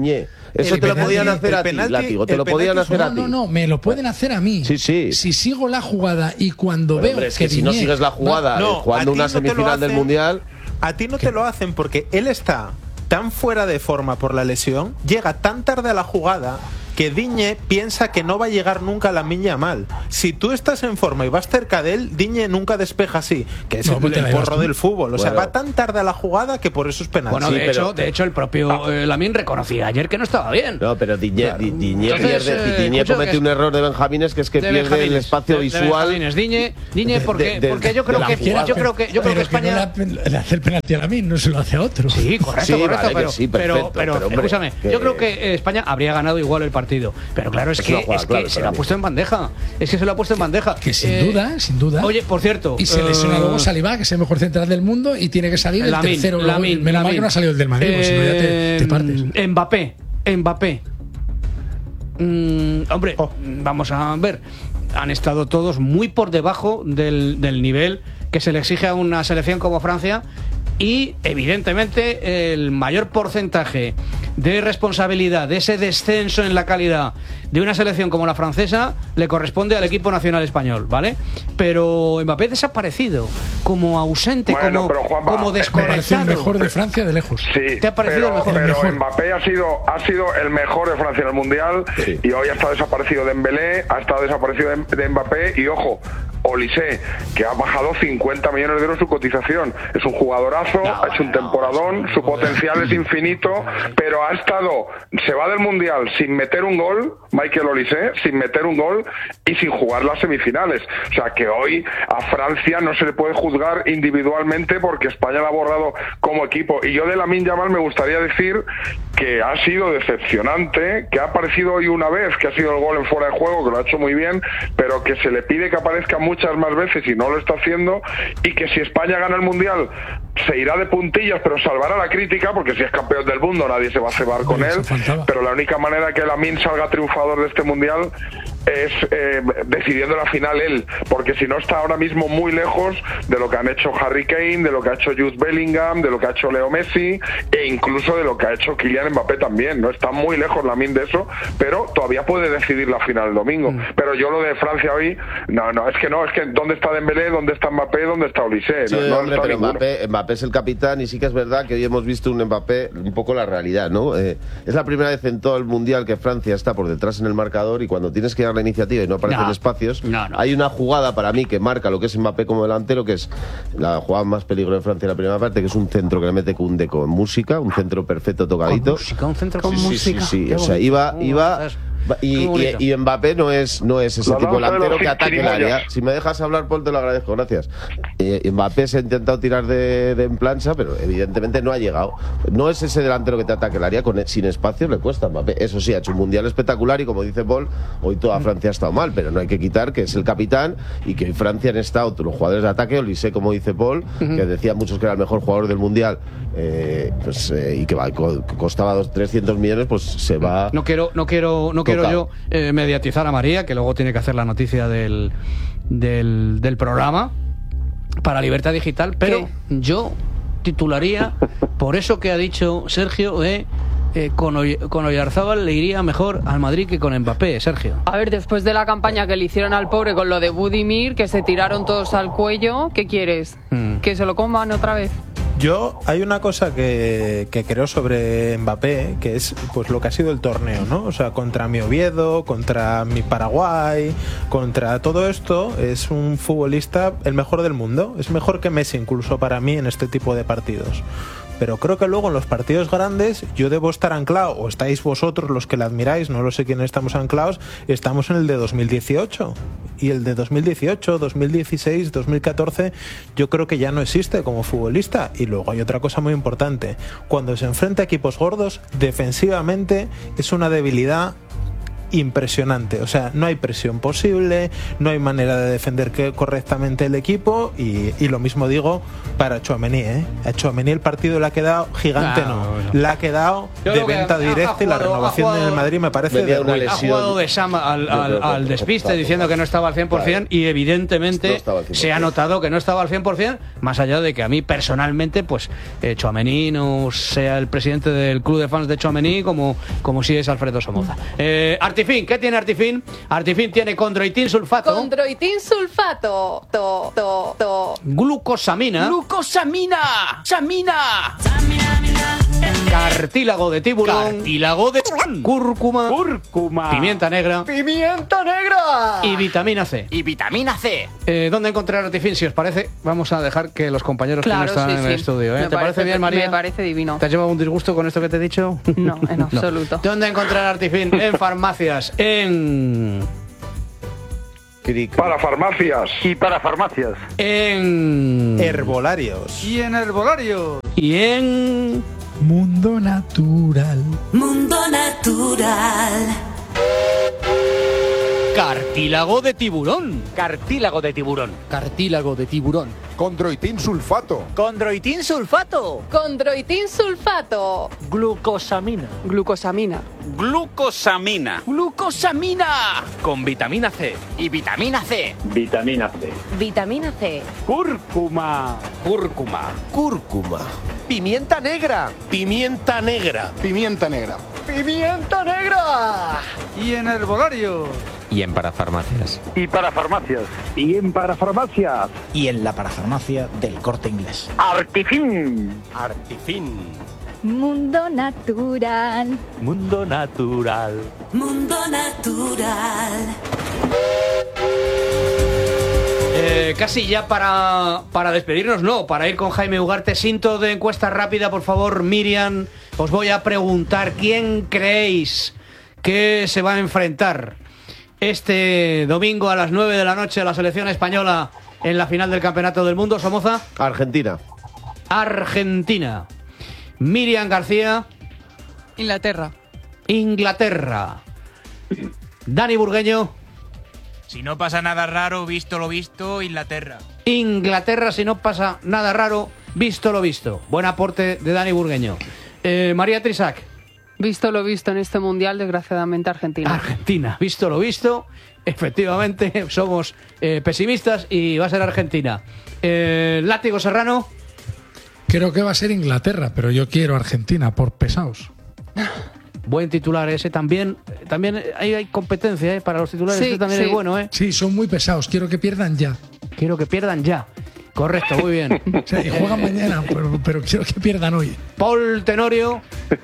[SPEAKER 2] Eso
[SPEAKER 14] el
[SPEAKER 2] te lo
[SPEAKER 14] penalti-
[SPEAKER 2] podían hacer
[SPEAKER 14] el
[SPEAKER 2] a ti,
[SPEAKER 14] penalti-
[SPEAKER 2] Látigo, te
[SPEAKER 14] el
[SPEAKER 2] lo podían
[SPEAKER 14] penalti-
[SPEAKER 2] hacer a
[SPEAKER 14] no,
[SPEAKER 2] ti.
[SPEAKER 14] No, no, me lo pueden hacer a mí.
[SPEAKER 2] Sí, sí.
[SPEAKER 14] Si sigo la jugada y cuando
[SPEAKER 2] Pero,
[SPEAKER 14] veo
[SPEAKER 2] hombre, es
[SPEAKER 14] que
[SPEAKER 2] que si no
[SPEAKER 14] Diñé
[SPEAKER 2] sigues la jugada,
[SPEAKER 14] va-
[SPEAKER 2] eh, jugando
[SPEAKER 6] a ti
[SPEAKER 2] una
[SPEAKER 6] no te lo
[SPEAKER 2] semifinal del
[SPEAKER 6] hacen-
[SPEAKER 2] Mundial...
[SPEAKER 6] A ti no te lo hacen porque él está tan fuera de forma por la lesión, llega tan tarde a la jugada que Diñe piensa que no va a llegar nunca a Lamine Yamal. Si tú estás en forma y vas cerca de él, Diñe nunca despeja así, que es
[SPEAKER 14] No,
[SPEAKER 6] el,
[SPEAKER 14] pues te
[SPEAKER 6] el
[SPEAKER 14] la llevas
[SPEAKER 6] porro
[SPEAKER 14] tú.
[SPEAKER 6] del fútbol. O sea,
[SPEAKER 2] Bueno.
[SPEAKER 6] va tan tarde a la jugada que por eso es penal.
[SPEAKER 1] Bueno,
[SPEAKER 2] Sí,
[SPEAKER 1] de,
[SPEAKER 2] pero-
[SPEAKER 1] hecho, de hecho, el propio eh, Lamine reconocía ayer que no estaba bien.
[SPEAKER 2] No, pero Diñé,
[SPEAKER 1] Claro.
[SPEAKER 2] Di- Diñé
[SPEAKER 1] Entonces,
[SPEAKER 2] pierde-
[SPEAKER 1] eh,
[SPEAKER 2] Diñé
[SPEAKER 1] escucho
[SPEAKER 2] comete
[SPEAKER 1] que
[SPEAKER 2] un
[SPEAKER 1] es-
[SPEAKER 2] error de Benjamines, que es que
[SPEAKER 1] de
[SPEAKER 2] pierde el
[SPEAKER 1] Benjamines,
[SPEAKER 2] espacio
[SPEAKER 1] de- de
[SPEAKER 2] visual.
[SPEAKER 1] Benjamines. Diñe, Diñe,
[SPEAKER 2] de-
[SPEAKER 1] porque,
[SPEAKER 2] de- de-
[SPEAKER 1] porque yo
[SPEAKER 2] de
[SPEAKER 1] creo
[SPEAKER 2] la
[SPEAKER 1] que
[SPEAKER 2] jugada.
[SPEAKER 1] yo creo que yo creo que
[SPEAKER 14] Pero que no
[SPEAKER 1] España
[SPEAKER 14] le, le hace el penalti a Lamine, no se lo hace a otro.
[SPEAKER 1] Sí, correcto,
[SPEAKER 2] Sí,
[SPEAKER 1] correcto,
[SPEAKER 2] vale, que
[SPEAKER 1] pero,
[SPEAKER 2] sí,
[SPEAKER 1] pero,
[SPEAKER 2] perfecto,
[SPEAKER 1] pero,
[SPEAKER 2] pero, hombre,
[SPEAKER 1] escúchame,
[SPEAKER 2] que-
[SPEAKER 1] yo creo que eh, España habría ganado igual el partido, pero claro, es
[SPEAKER 2] Es
[SPEAKER 1] que,
[SPEAKER 2] una jugada
[SPEAKER 1] es que
[SPEAKER 2] clave
[SPEAKER 1] se
[SPEAKER 2] para
[SPEAKER 1] lo ha
[SPEAKER 2] mí.
[SPEAKER 1] puesto en bandeja, es que se lo ha puesto en bandeja.
[SPEAKER 14] Que sin
[SPEAKER 1] Eh,
[SPEAKER 14] duda, sin duda.
[SPEAKER 1] Oye, por cierto,
[SPEAKER 14] Y se lesiona
[SPEAKER 1] eh,
[SPEAKER 14] luego Saliba, que es el mejor central del mundo, y tiene que salir el
[SPEAKER 1] Lamine,
[SPEAKER 14] tercero. Luego,
[SPEAKER 1] Lamine,
[SPEAKER 14] menos mal
[SPEAKER 1] Lamine.
[SPEAKER 14] que no ha salido el del Madrid, porque si no ya te, te partes.
[SPEAKER 1] Eh, Mbappé, Mbappé. Mm, hombre,
[SPEAKER 6] Oh.
[SPEAKER 1] vamos a ver. Han estado todos muy por debajo del, del nivel que se le exige a una selección como Francia. Y evidentemente el mayor porcentaje de responsabilidad de ese descenso en la calidad de una selección como la francesa le corresponde al equipo nacional español, ¿vale? Pero Mbappé desaparecido, como ausente,
[SPEAKER 10] Bueno,
[SPEAKER 1] como,
[SPEAKER 10] pero, Juanma,
[SPEAKER 1] como
[SPEAKER 10] me
[SPEAKER 14] Me parece el
[SPEAKER 1] desconectado.
[SPEAKER 14] mejor de Francia de lejos.
[SPEAKER 10] Sí,
[SPEAKER 1] ¿Te ha parecido
[SPEAKER 10] pero,
[SPEAKER 1] el mejor?
[SPEAKER 10] pero
[SPEAKER 14] El mejor.
[SPEAKER 10] Mbappé ha sido, ha sido el mejor de Francia en el Mundial
[SPEAKER 2] Sí.
[SPEAKER 10] y hoy ha estado desaparecido Dembélé, ha estado desaparecido de, de Mbappé y ojo, Olise, que ha bajado cincuenta millones de euros su cotización. Es un jugadorazo, ha hecho un temporadón, su potencial es infinito, pero ha estado, se va del Mundial sin meter un gol, Michael Olise, sin meter un gol y sin jugar las semifinales. O sea que hoy a Francia no se le puede juzgar individualmente porque España la ha borrado como equipo. Y yo de Lamine Yamal me gustaría decir que ha sido decepcionante, que ha aparecido hoy una vez, que ha sido el gol en fuera de juego, que lo ha hecho muy bien, pero que se le pide que aparezca muchas más veces y no lo está haciendo, y que si España gana el Mundial se irá de puntillas, pero salvará la crítica, porque si es campeón del mundo nadie se va a cebar con él, pero la única manera que Lamine salga triunfador de este Mundial es eh, decidiendo la final él, porque si no está ahora mismo muy lejos de lo que han hecho Harry Kane, de lo que ha hecho Jude Bellingham, de lo que ha hecho Leo Messi e incluso de lo que ha hecho Kylian Mbappé también. No está muy lejos Lamine de eso, pero todavía puede decidir la final el domingo. Mm. Pero yo lo de Francia hoy, no, no, es que no, es que ¿dónde está Dembélé? ¿Dónde está Mbappé? ¿Dónde está Olise?
[SPEAKER 2] Sí,
[SPEAKER 10] no, no
[SPEAKER 2] hombre,
[SPEAKER 10] está
[SPEAKER 2] pero
[SPEAKER 10] ninguno.
[SPEAKER 2] Mbappé, Mbappé es el capitán y sí que es verdad que hoy hemos visto un Mbappé un poco la realidad, ¿no? Eh, es la primera vez en todo el Mundial que Francia está por detrás en el marcador y cuando tienes que dar la iniciativa y no aparecen
[SPEAKER 1] No,
[SPEAKER 2] espacios,
[SPEAKER 1] no, no.
[SPEAKER 2] hay una jugada para mí que marca lo que es Mbappé como delantero, que es la jugada más peligro de Francia en la primera parte, que es un centro que le mete Koundé con música, un centro perfecto tocadito.
[SPEAKER 1] Con música, un centro con
[SPEAKER 2] Sí, sí,
[SPEAKER 1] música.
[SPEAKER 2] sí, sí.
[SPEAKER 1] Qué
[SPEAKER 2] O sea,
[SPEAKER 1] bonito.
[SPEAKER 2] iba,
[SPEAKER 1] Uh,
[SPEAKER 2] iba
[SPEAKER 1] es-
[SPEAKER 2] y,
[SPEAKER 1] bonito.
[SPEAKER 2] y, y Mbappé no es, no es ese
[SPEAKER 10] La
[SPEAKER 2] tipo de
[SPEAKER 10] danza de
[SPEAKER 2] delantero
[SPEAKER 10] los
[SPEAKER 2] que ataque el
[SPEAKER 10] chirimoyas.
[SPEAKER 2] área. Si me dejas hablar, Paul, te lo agradezco, gracias. Eh, Mbappé se ha intentado tirar de, de en plancha, pero evidentemente no ha llegado. No es ese delantero que te ataque el área, con, sin espacio le cuesta a Mbappé. Eso sí, ha hecho un mundial espectacular y como dice Paul, hoy toda Francia ha estado mal, pero no hay que quitar que es el capitán y que hoy Francia han estado los jugadores de ataque, Olise, como dice Paul,
[SPEAKER 1] Ujú.
[SPEAKER 2] que decía muchos que era el mejor jugador del mundial, eh, pues, eh, y que va, co- costaba dos, trescientos millones, pues se va.
[SPEAKER 1] No quiero, no quiero, no quiero yo eh, mediatizar a María, que luego tiene que hacer la noticia del, del, del programa para Libertad Digital, pero yo titularía por eso que ha dicho Sergio de eh, con, Oy- con Oyarzábal le iría mejor al Madrid que con Mbappé, Sergio.
[SPEAKER 9] A ver, después de la campaña que le hicieron al pobre con lo de Budimir, que se tiraron todos al cuello, ¿qué quieres?
[SPEAKER 1] Mm.
[SPEAKER 9] ¿Que se lo coman otra vez?
[SPEAKER 6] Yo, hay una cosa que, que creo sobre Mbappé, que es pues lo que ha sido el torneo, ¿no? O sea, contra mi Oviedo, contra mi Paraguay, contra todo esto, es un futbolista el mejor del mundo. Es mejor que Messi incluso para mí en este tipo de partidos. Pero creo que luego en los partidos grandes yo debo estar anclado, o estáis vosotros los que la admiráis, no lo sé quién estamos anclados, estamos en el de dos mil dieciocho. Y el de dos mil dieciocho, dos mil dieciséis, dos mil catorce, yo creo que ya no existe como futbolista. Y luego hay otra cosa muy importante. Cuando se enfrenta a equipos gordos, defensivamente es una debilidad impresionante. O sea, no hay presión posible, no hay manera de defender que correctamente el equipo y, y lo mismo digo para Tchouaméni, ¿eh? A Tchouaméni el partido le ha quedado gigante, no, no. no. Le ha quedado
[SPEAKER 1] Yo
[SPEAKER 6] de venta directa y la renovación jugado, en el Madrid me parece de
[SPEAKER 2] una
[SPEAKER 6] lesión.
[SPEAKER 1] Ha jugado de Sam al, al, al despiste diciendo que no estaba al cien por ciento y evidentemente no se ha notado que no estaba al cien por ciento, más allá de que a mí personalmente pues eh, Tchouaméni no sea el presidente del club de fans de Tchouaméni como, como si es Alfredo Somoza. Eh, Artifin, ¿qué tiene Artifin? Artifin tiene condroitin sulfato.
[SPEAKER 9] Condroitin sulfato. To, to, to.
[SPEAKER 1] Glucosamina.
[SPEAKER 3] Glucosamina. Samina.
[SPEAKER 1] Cartílago de tiburón.
[SPEAKER 3] Cartílago de
[SPEAKER 1] cúrcuma.
[SPEAKER 3] Cúrcuma.
[SPEAKER 1] Pimienta negra.
[SPEAKER 3] Pimienta negra.
[SPEAKER 1] Y vitamina C.
[SPEAKER 3] Y vitamina C.
[SPEAKER 1] Eh, ¿Dónde encontrar Artifin? Si os parece, vamos a dejar que los compañeros
[SPEAKER 9] claro,
[SPEAKER 1] que no están
[SPEAKER 9] sí,
[SPEAKER 1] en
[SPEAKER 9] sí.
[SPEAKER 1] el estudio. ¿eh? ¿Te parece, parece bien, María?
[SPEAKER 9] Me parece divino.
[SPEAKER 1] ¿Te has llevado un disgusto con esto que te he dicho?
[SPEAKER 9] No, en absoluto.
[SPEAKER 1] No. ¿Dónde encontrar Artifin? En farmacias. En...
[SPEAKER 10] Para farmacias.
[SPEAKER 11] Y para farmacias.
[SPEAKER 1] En...
[SPEAKER 6] Herbolarios.
[SPEAKER 11] Y en herbolarios.
[SPEAKER 1] Y en...
[SPEAKER 14] Mundo Natural.
[SPEAKER 23] Mundo Natural.
[SPEAKER 3] Cartílago de tiburón. Cartílago de tiburón.
[SPEAKER 1] Cartílago de tiburón.
[SPEAKER 4] Condroitin sulfato.
[SPEAKER 3] Condroitin sulfato.
[SPEAKER 9] Condroitin sulfato.
[SPEAKER 3] Glucosamina.
[SPEAKER 9] Glucosamina.
[SPEAKER 3] Glucosamina. Glucosamina. Con vitamina C. Y vitamina C.
[SPEAKER 8] Vitamina C.
[SPEAKER 23] Vitamina C.
[SPEAKER 3] Cúrcuma. Cúrcuma.
[SPEAKER 2] Cúrcuma.
[SPEAKER 3] Pimienta negra.
[SPEAKER 4] Pimienta negra. Pimienta negra.
[SPEAKER 3] Pimienta negra.
[SPEAKER 11] Y en herbolarios.
[SPEAKER 5] Y en parafarmacias.
[SPEAKER 11] Y para farmacias. Y en parafarmacias.
[SPEAKER 16] Y en la parafarmacia del Corte Inglés.
[SPEAKER 11] Artifin.
[SPEAKER 3] Artifin.
[SPEAKER 23] Mundo Natural.
[SPEAKER 3] Mundo Natural.
[SPEAKER 23] Mundo Natural.
[SPEAKER 1] Eh, casi ya para, para despedirnos, no, para ir con Jaime Ugarte. Cinto de encuesta rápida, por favor, Miriam. Os voy a preguntar, ¿quién creéis que se va a enfrentar este domingo a las nueve de la noche a la selección española en la final del Campeonato del Mundo? Somoza.
[SPEAKER 2] Argentina.
[SPEAKER 1] Argentina. Miriam García.
[SPEAKER 9] Inglaterra.
[SPEAKER 1] Inglaterra. Dani Burgueño.
[SPEAKER 7] Si no pasa nada raro, visto lo visto, Inglaterra.
[SPEAKER 1] Inglaterra, si no pasa nada raro, visto lo visto. Buen aporte de Dani Burgueño. Eh, María Trisac.
[SPEAKER 9] Visto lo visto en este mundial, desgraciadamente Argentina.
[SPEAKER 1] Argentina, visto lo visto. Efectivamente, somos eh, pesimistas y va a ser Argentina. Eh, Látigo Serrano.
[SPEAKER 14] Creo que va a ser Inglaterra, pero yo quiero Argentina, por pesados.
[SPEAKER 1] Buen titular ese también. También hay, hay competencia ¿eh? Para los titulares.
[SPEAKER 14] Sí,
[SPEAKER 1] este también
[SPEAKER 14] sí.
[SPEAKER 1] es bueno, ¿eh?
[SPEAKER 14] Sí, son muy pesados. Quiero que pierdan ya.
[SPEAKER 1] Quiero que pierdan ya. Correcto, muy bien.
[SPEAKER 14] O sea, y juegan mañana, pero, pero quiero que pierdan hoy.
[SPEAKER 1] Paul Tenorio.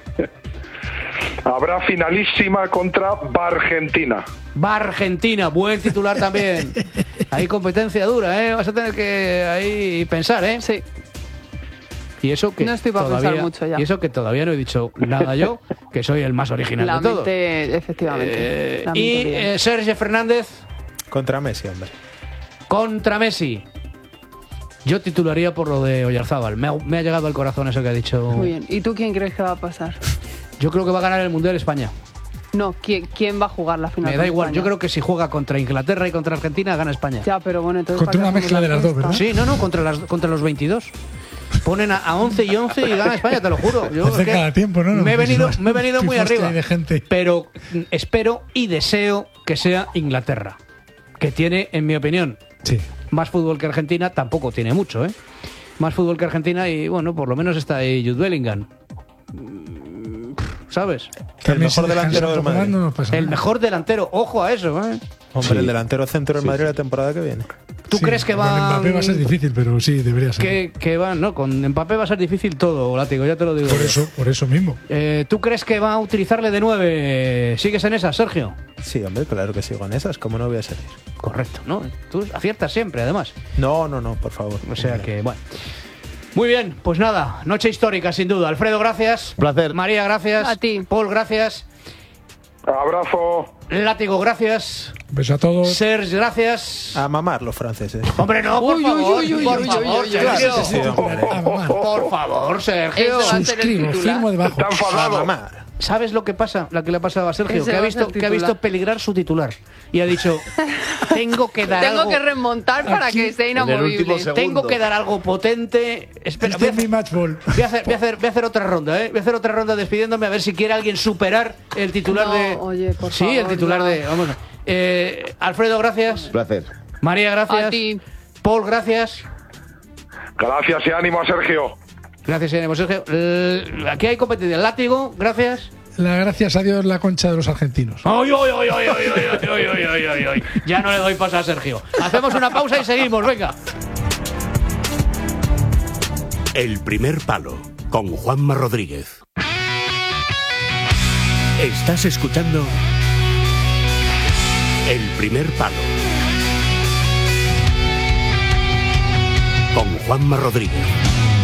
[SPEAKER 10] Habrá finalísima contra Argentina.
[SPEAKER 1] Argentina, buen titular también. Hay competencia dura, ¿eh? Vas a tener que ahí pensar, ¿eh?
[SPEAKER 9] Sí.
[SPEAKER 1] Y eso que
[SPEAKER 9] no estoy para
[SPEAKER 1] todavía,
[SPEAKER 9] pensar mucho ya.
[SPEAKER 1] Y eso que todavía no he dicho nada yo, que soy el más original
[SPEAKER 9] la
[SPEAKER 1] de todos.
[SPEAKER 9] Mente, efectivamente.
[SPEAKER 1] Eh,
[SPEAKER 9] la
[SPEAKER 1] y
[SPEAKER 9] mente
[SPEAKER 1] eh, Sergio Fernández.
[SPEAKER 6] Contra Messi, hombre.
[SPEAKER 1] Contra Messi. Yo titularía por lo de Oyarzábal. Me ha, me ha llegado al corazón eso que ha dicho.
[SPEAKER 9] Muy bien. ¿Y tú quién crees que va a pasar?
[SPEAKER 1] Yo creo que va a ganar el Mundial España.
[SPEAKER 9] No, ¿quién, quién va a jugar la final?
[SPEAKER 1] Me da igual,
[SPEAKER 9] España?
[SPEAKER 1] yo creo que si juega contra Inglaterra y contra Argentina, gana España.
[SPEAKER 9] Ya, pero bueno, entonces...
[SPEAKER 14] Contra una mezcla de las dos, ¿verdad?
[SPEAKER 1] Sí, no, no, contra, las, contra los veintidós. Ponen a, a once y once y gana España, te lo juro. Yo
[SPEAKER 14] Hace cada tiempo, ¿no?
[SPEAKER 1] Me he venido, me he venido muy arriba.
[SPEAKER 14] De gente.
[SPEAKER 1] Pero espero y deseo que sea Inglaterra. Que tiene, en mi opinión,
[SPEAKER 14] sí.
[SPEAKER 1] más fútbol que Argentina. Tampoco tiene mucho, ¿eh? Más fútbol que Argentina y, bueno, por lo menos está ahí Jude Bellingham. ¿Sabes?
[SPEAKER 6] El mejor delantero del Madrid.
[SPEAKER 14] No
[SPEAKER 1] el mejor delantero, ojo a eso, ¿eh?
[SPEAKER 6] Hombre,
[SPEAKER 1] sí.
[SPEAKER 6] el delantero centro del
[SPEAKER 1] sí,
[SPEAKER 6] Madrid
[SPEAKER 1] sí.
[SPEAKER 6] la temporada que viene.
[SPEAKER 1] ¿Tú
[SPEAKER 14] sí,
[SPEAKER 1] crees que va?
[SPEAKER 14] Con Mbappé va a ser difícil, pero sí, debería ser.
[SPEAKER 1] Que, que va, no, con Mbappé va a ser difícil todo, Látigo, ya te lo digo.
[SPEAKER 14] Por eso, por eso mismo.
[SPEAKER 1] Eh, ¿Tú crees que va a utilizarle de nueve? ¿Sigues en esas, Sergio?
[SPEAKER 6] Sí, hombre, claro que sigo en esas, ¿cómo no voy a salir?
[SPEAKER 1] Correcto, ¿no? Tú aciertas siempre, además.
[SPEAKER 6] No, no, no, por favor.
[SPEAKER 1] O sea que, bueno. Muy bien, pues nada, noche histórica, sin duda. Alfredo, gracias.
[SPEAKER 2] Placer.
[SPEAKER 1] María, gracias.
[SPEAKER 9] A ti.
[SPEAKER 1] Paul, gracias.
[SPEAKER 10] Abrazo.
[SPEAKER 1] Látigo, gracias.
[SPEAKER 14] Beso a todos.
[SPEAKER 1] Serge, gracias.
[SPEAKER 6] A mamar los franceses.
[SPEAKER 1] Hombre, no, por
[SPEAKER 9] Uy,
[SPEAKER 1] favor.
[SPEAKER 9] uy, uy,
[SPEAKER 1] por
[SPEAKER 9] uy,
[SPEAKER 1] favor,
[SPEAKER 9] uy, uy,
[SPEAKER 1] Sergio.
[SPEAKER 6] Sí, sí, hombre.
[SPEAKER 14] A mamar.
[SPEAKER 1] Por favor, Sergio.
[SPEAKER 9] Ese va a ser el
[SPEAKER 14] Suscribo,
[SPEAKER 9] titular.
[SPEAKER 14] firmo debajo.
[SPEAKER 10] Está enfadado.
[SPEAKER 6] A mamar.
[SPEAKER 1] ¿Sabes lo que pasa? Lo que le ha pasado a Sergio,
[SPEAKER 9] Ese
[SPEAKER 1] que ha,
[SPEAKER 9] va a ser
[SPEAKER 1] visto, que ha visto
[SPEAKER 9] titular.
[SPEAKER 1] peligrar su titular. Y ha dicho, tengo que dar
[SPEAKER 9] Tengo
[SPEAKER 1] algo...
[SPEAKER 9] que remontar para que sea inamovible.
[SPEAKER 1] Tengo que dar algo potente. Espera, voy a, hacer, voy, a hacer, voy, a hacer, voy a hacer otra ronda, ¿eh? Voy a hacer otra ronda despidiéndome a ver si quiere alguien superar el titular
[SPEAKER 9] No,
[SPEAKER 1] de...
[SPEAKER 9] oye, por
[SPEAKER 1] sí,
[SPEAKER 9] favor,
[SPEAKER 1] el titular
[SPEAKER 9] no.
[SPEAKER 1] de... Vamos. Eh, Alfredo, gracias.
[SPEAKER 2] Placer.
[SPEAKER 1] María, gracias.
[SPEAKER 9] A ti.
[SPEAKER 1] Paul, gracias.
[SPEAKER 10] Gracias y ánimo a Sergio.
[SPEAKER 1] Gracias, Sergio. Sergio. Eh, aquí hay competencia. Látigo, gracias.
[SPEAKER 14] La gracias a Dios la concha de los argentinos.
[SPEAKER 1] ¡Ay, ay, ay, ay, ay, ay, ay, ay, ay, ay, ay! Ya no le doy paso a Sergio. Hacemos una pausa y seguimos, venga.
[SPEAKER 12] El primer palo, con Juanma Rodríguez. Estás escuchando El primer palo, con Juanma Rodríguez.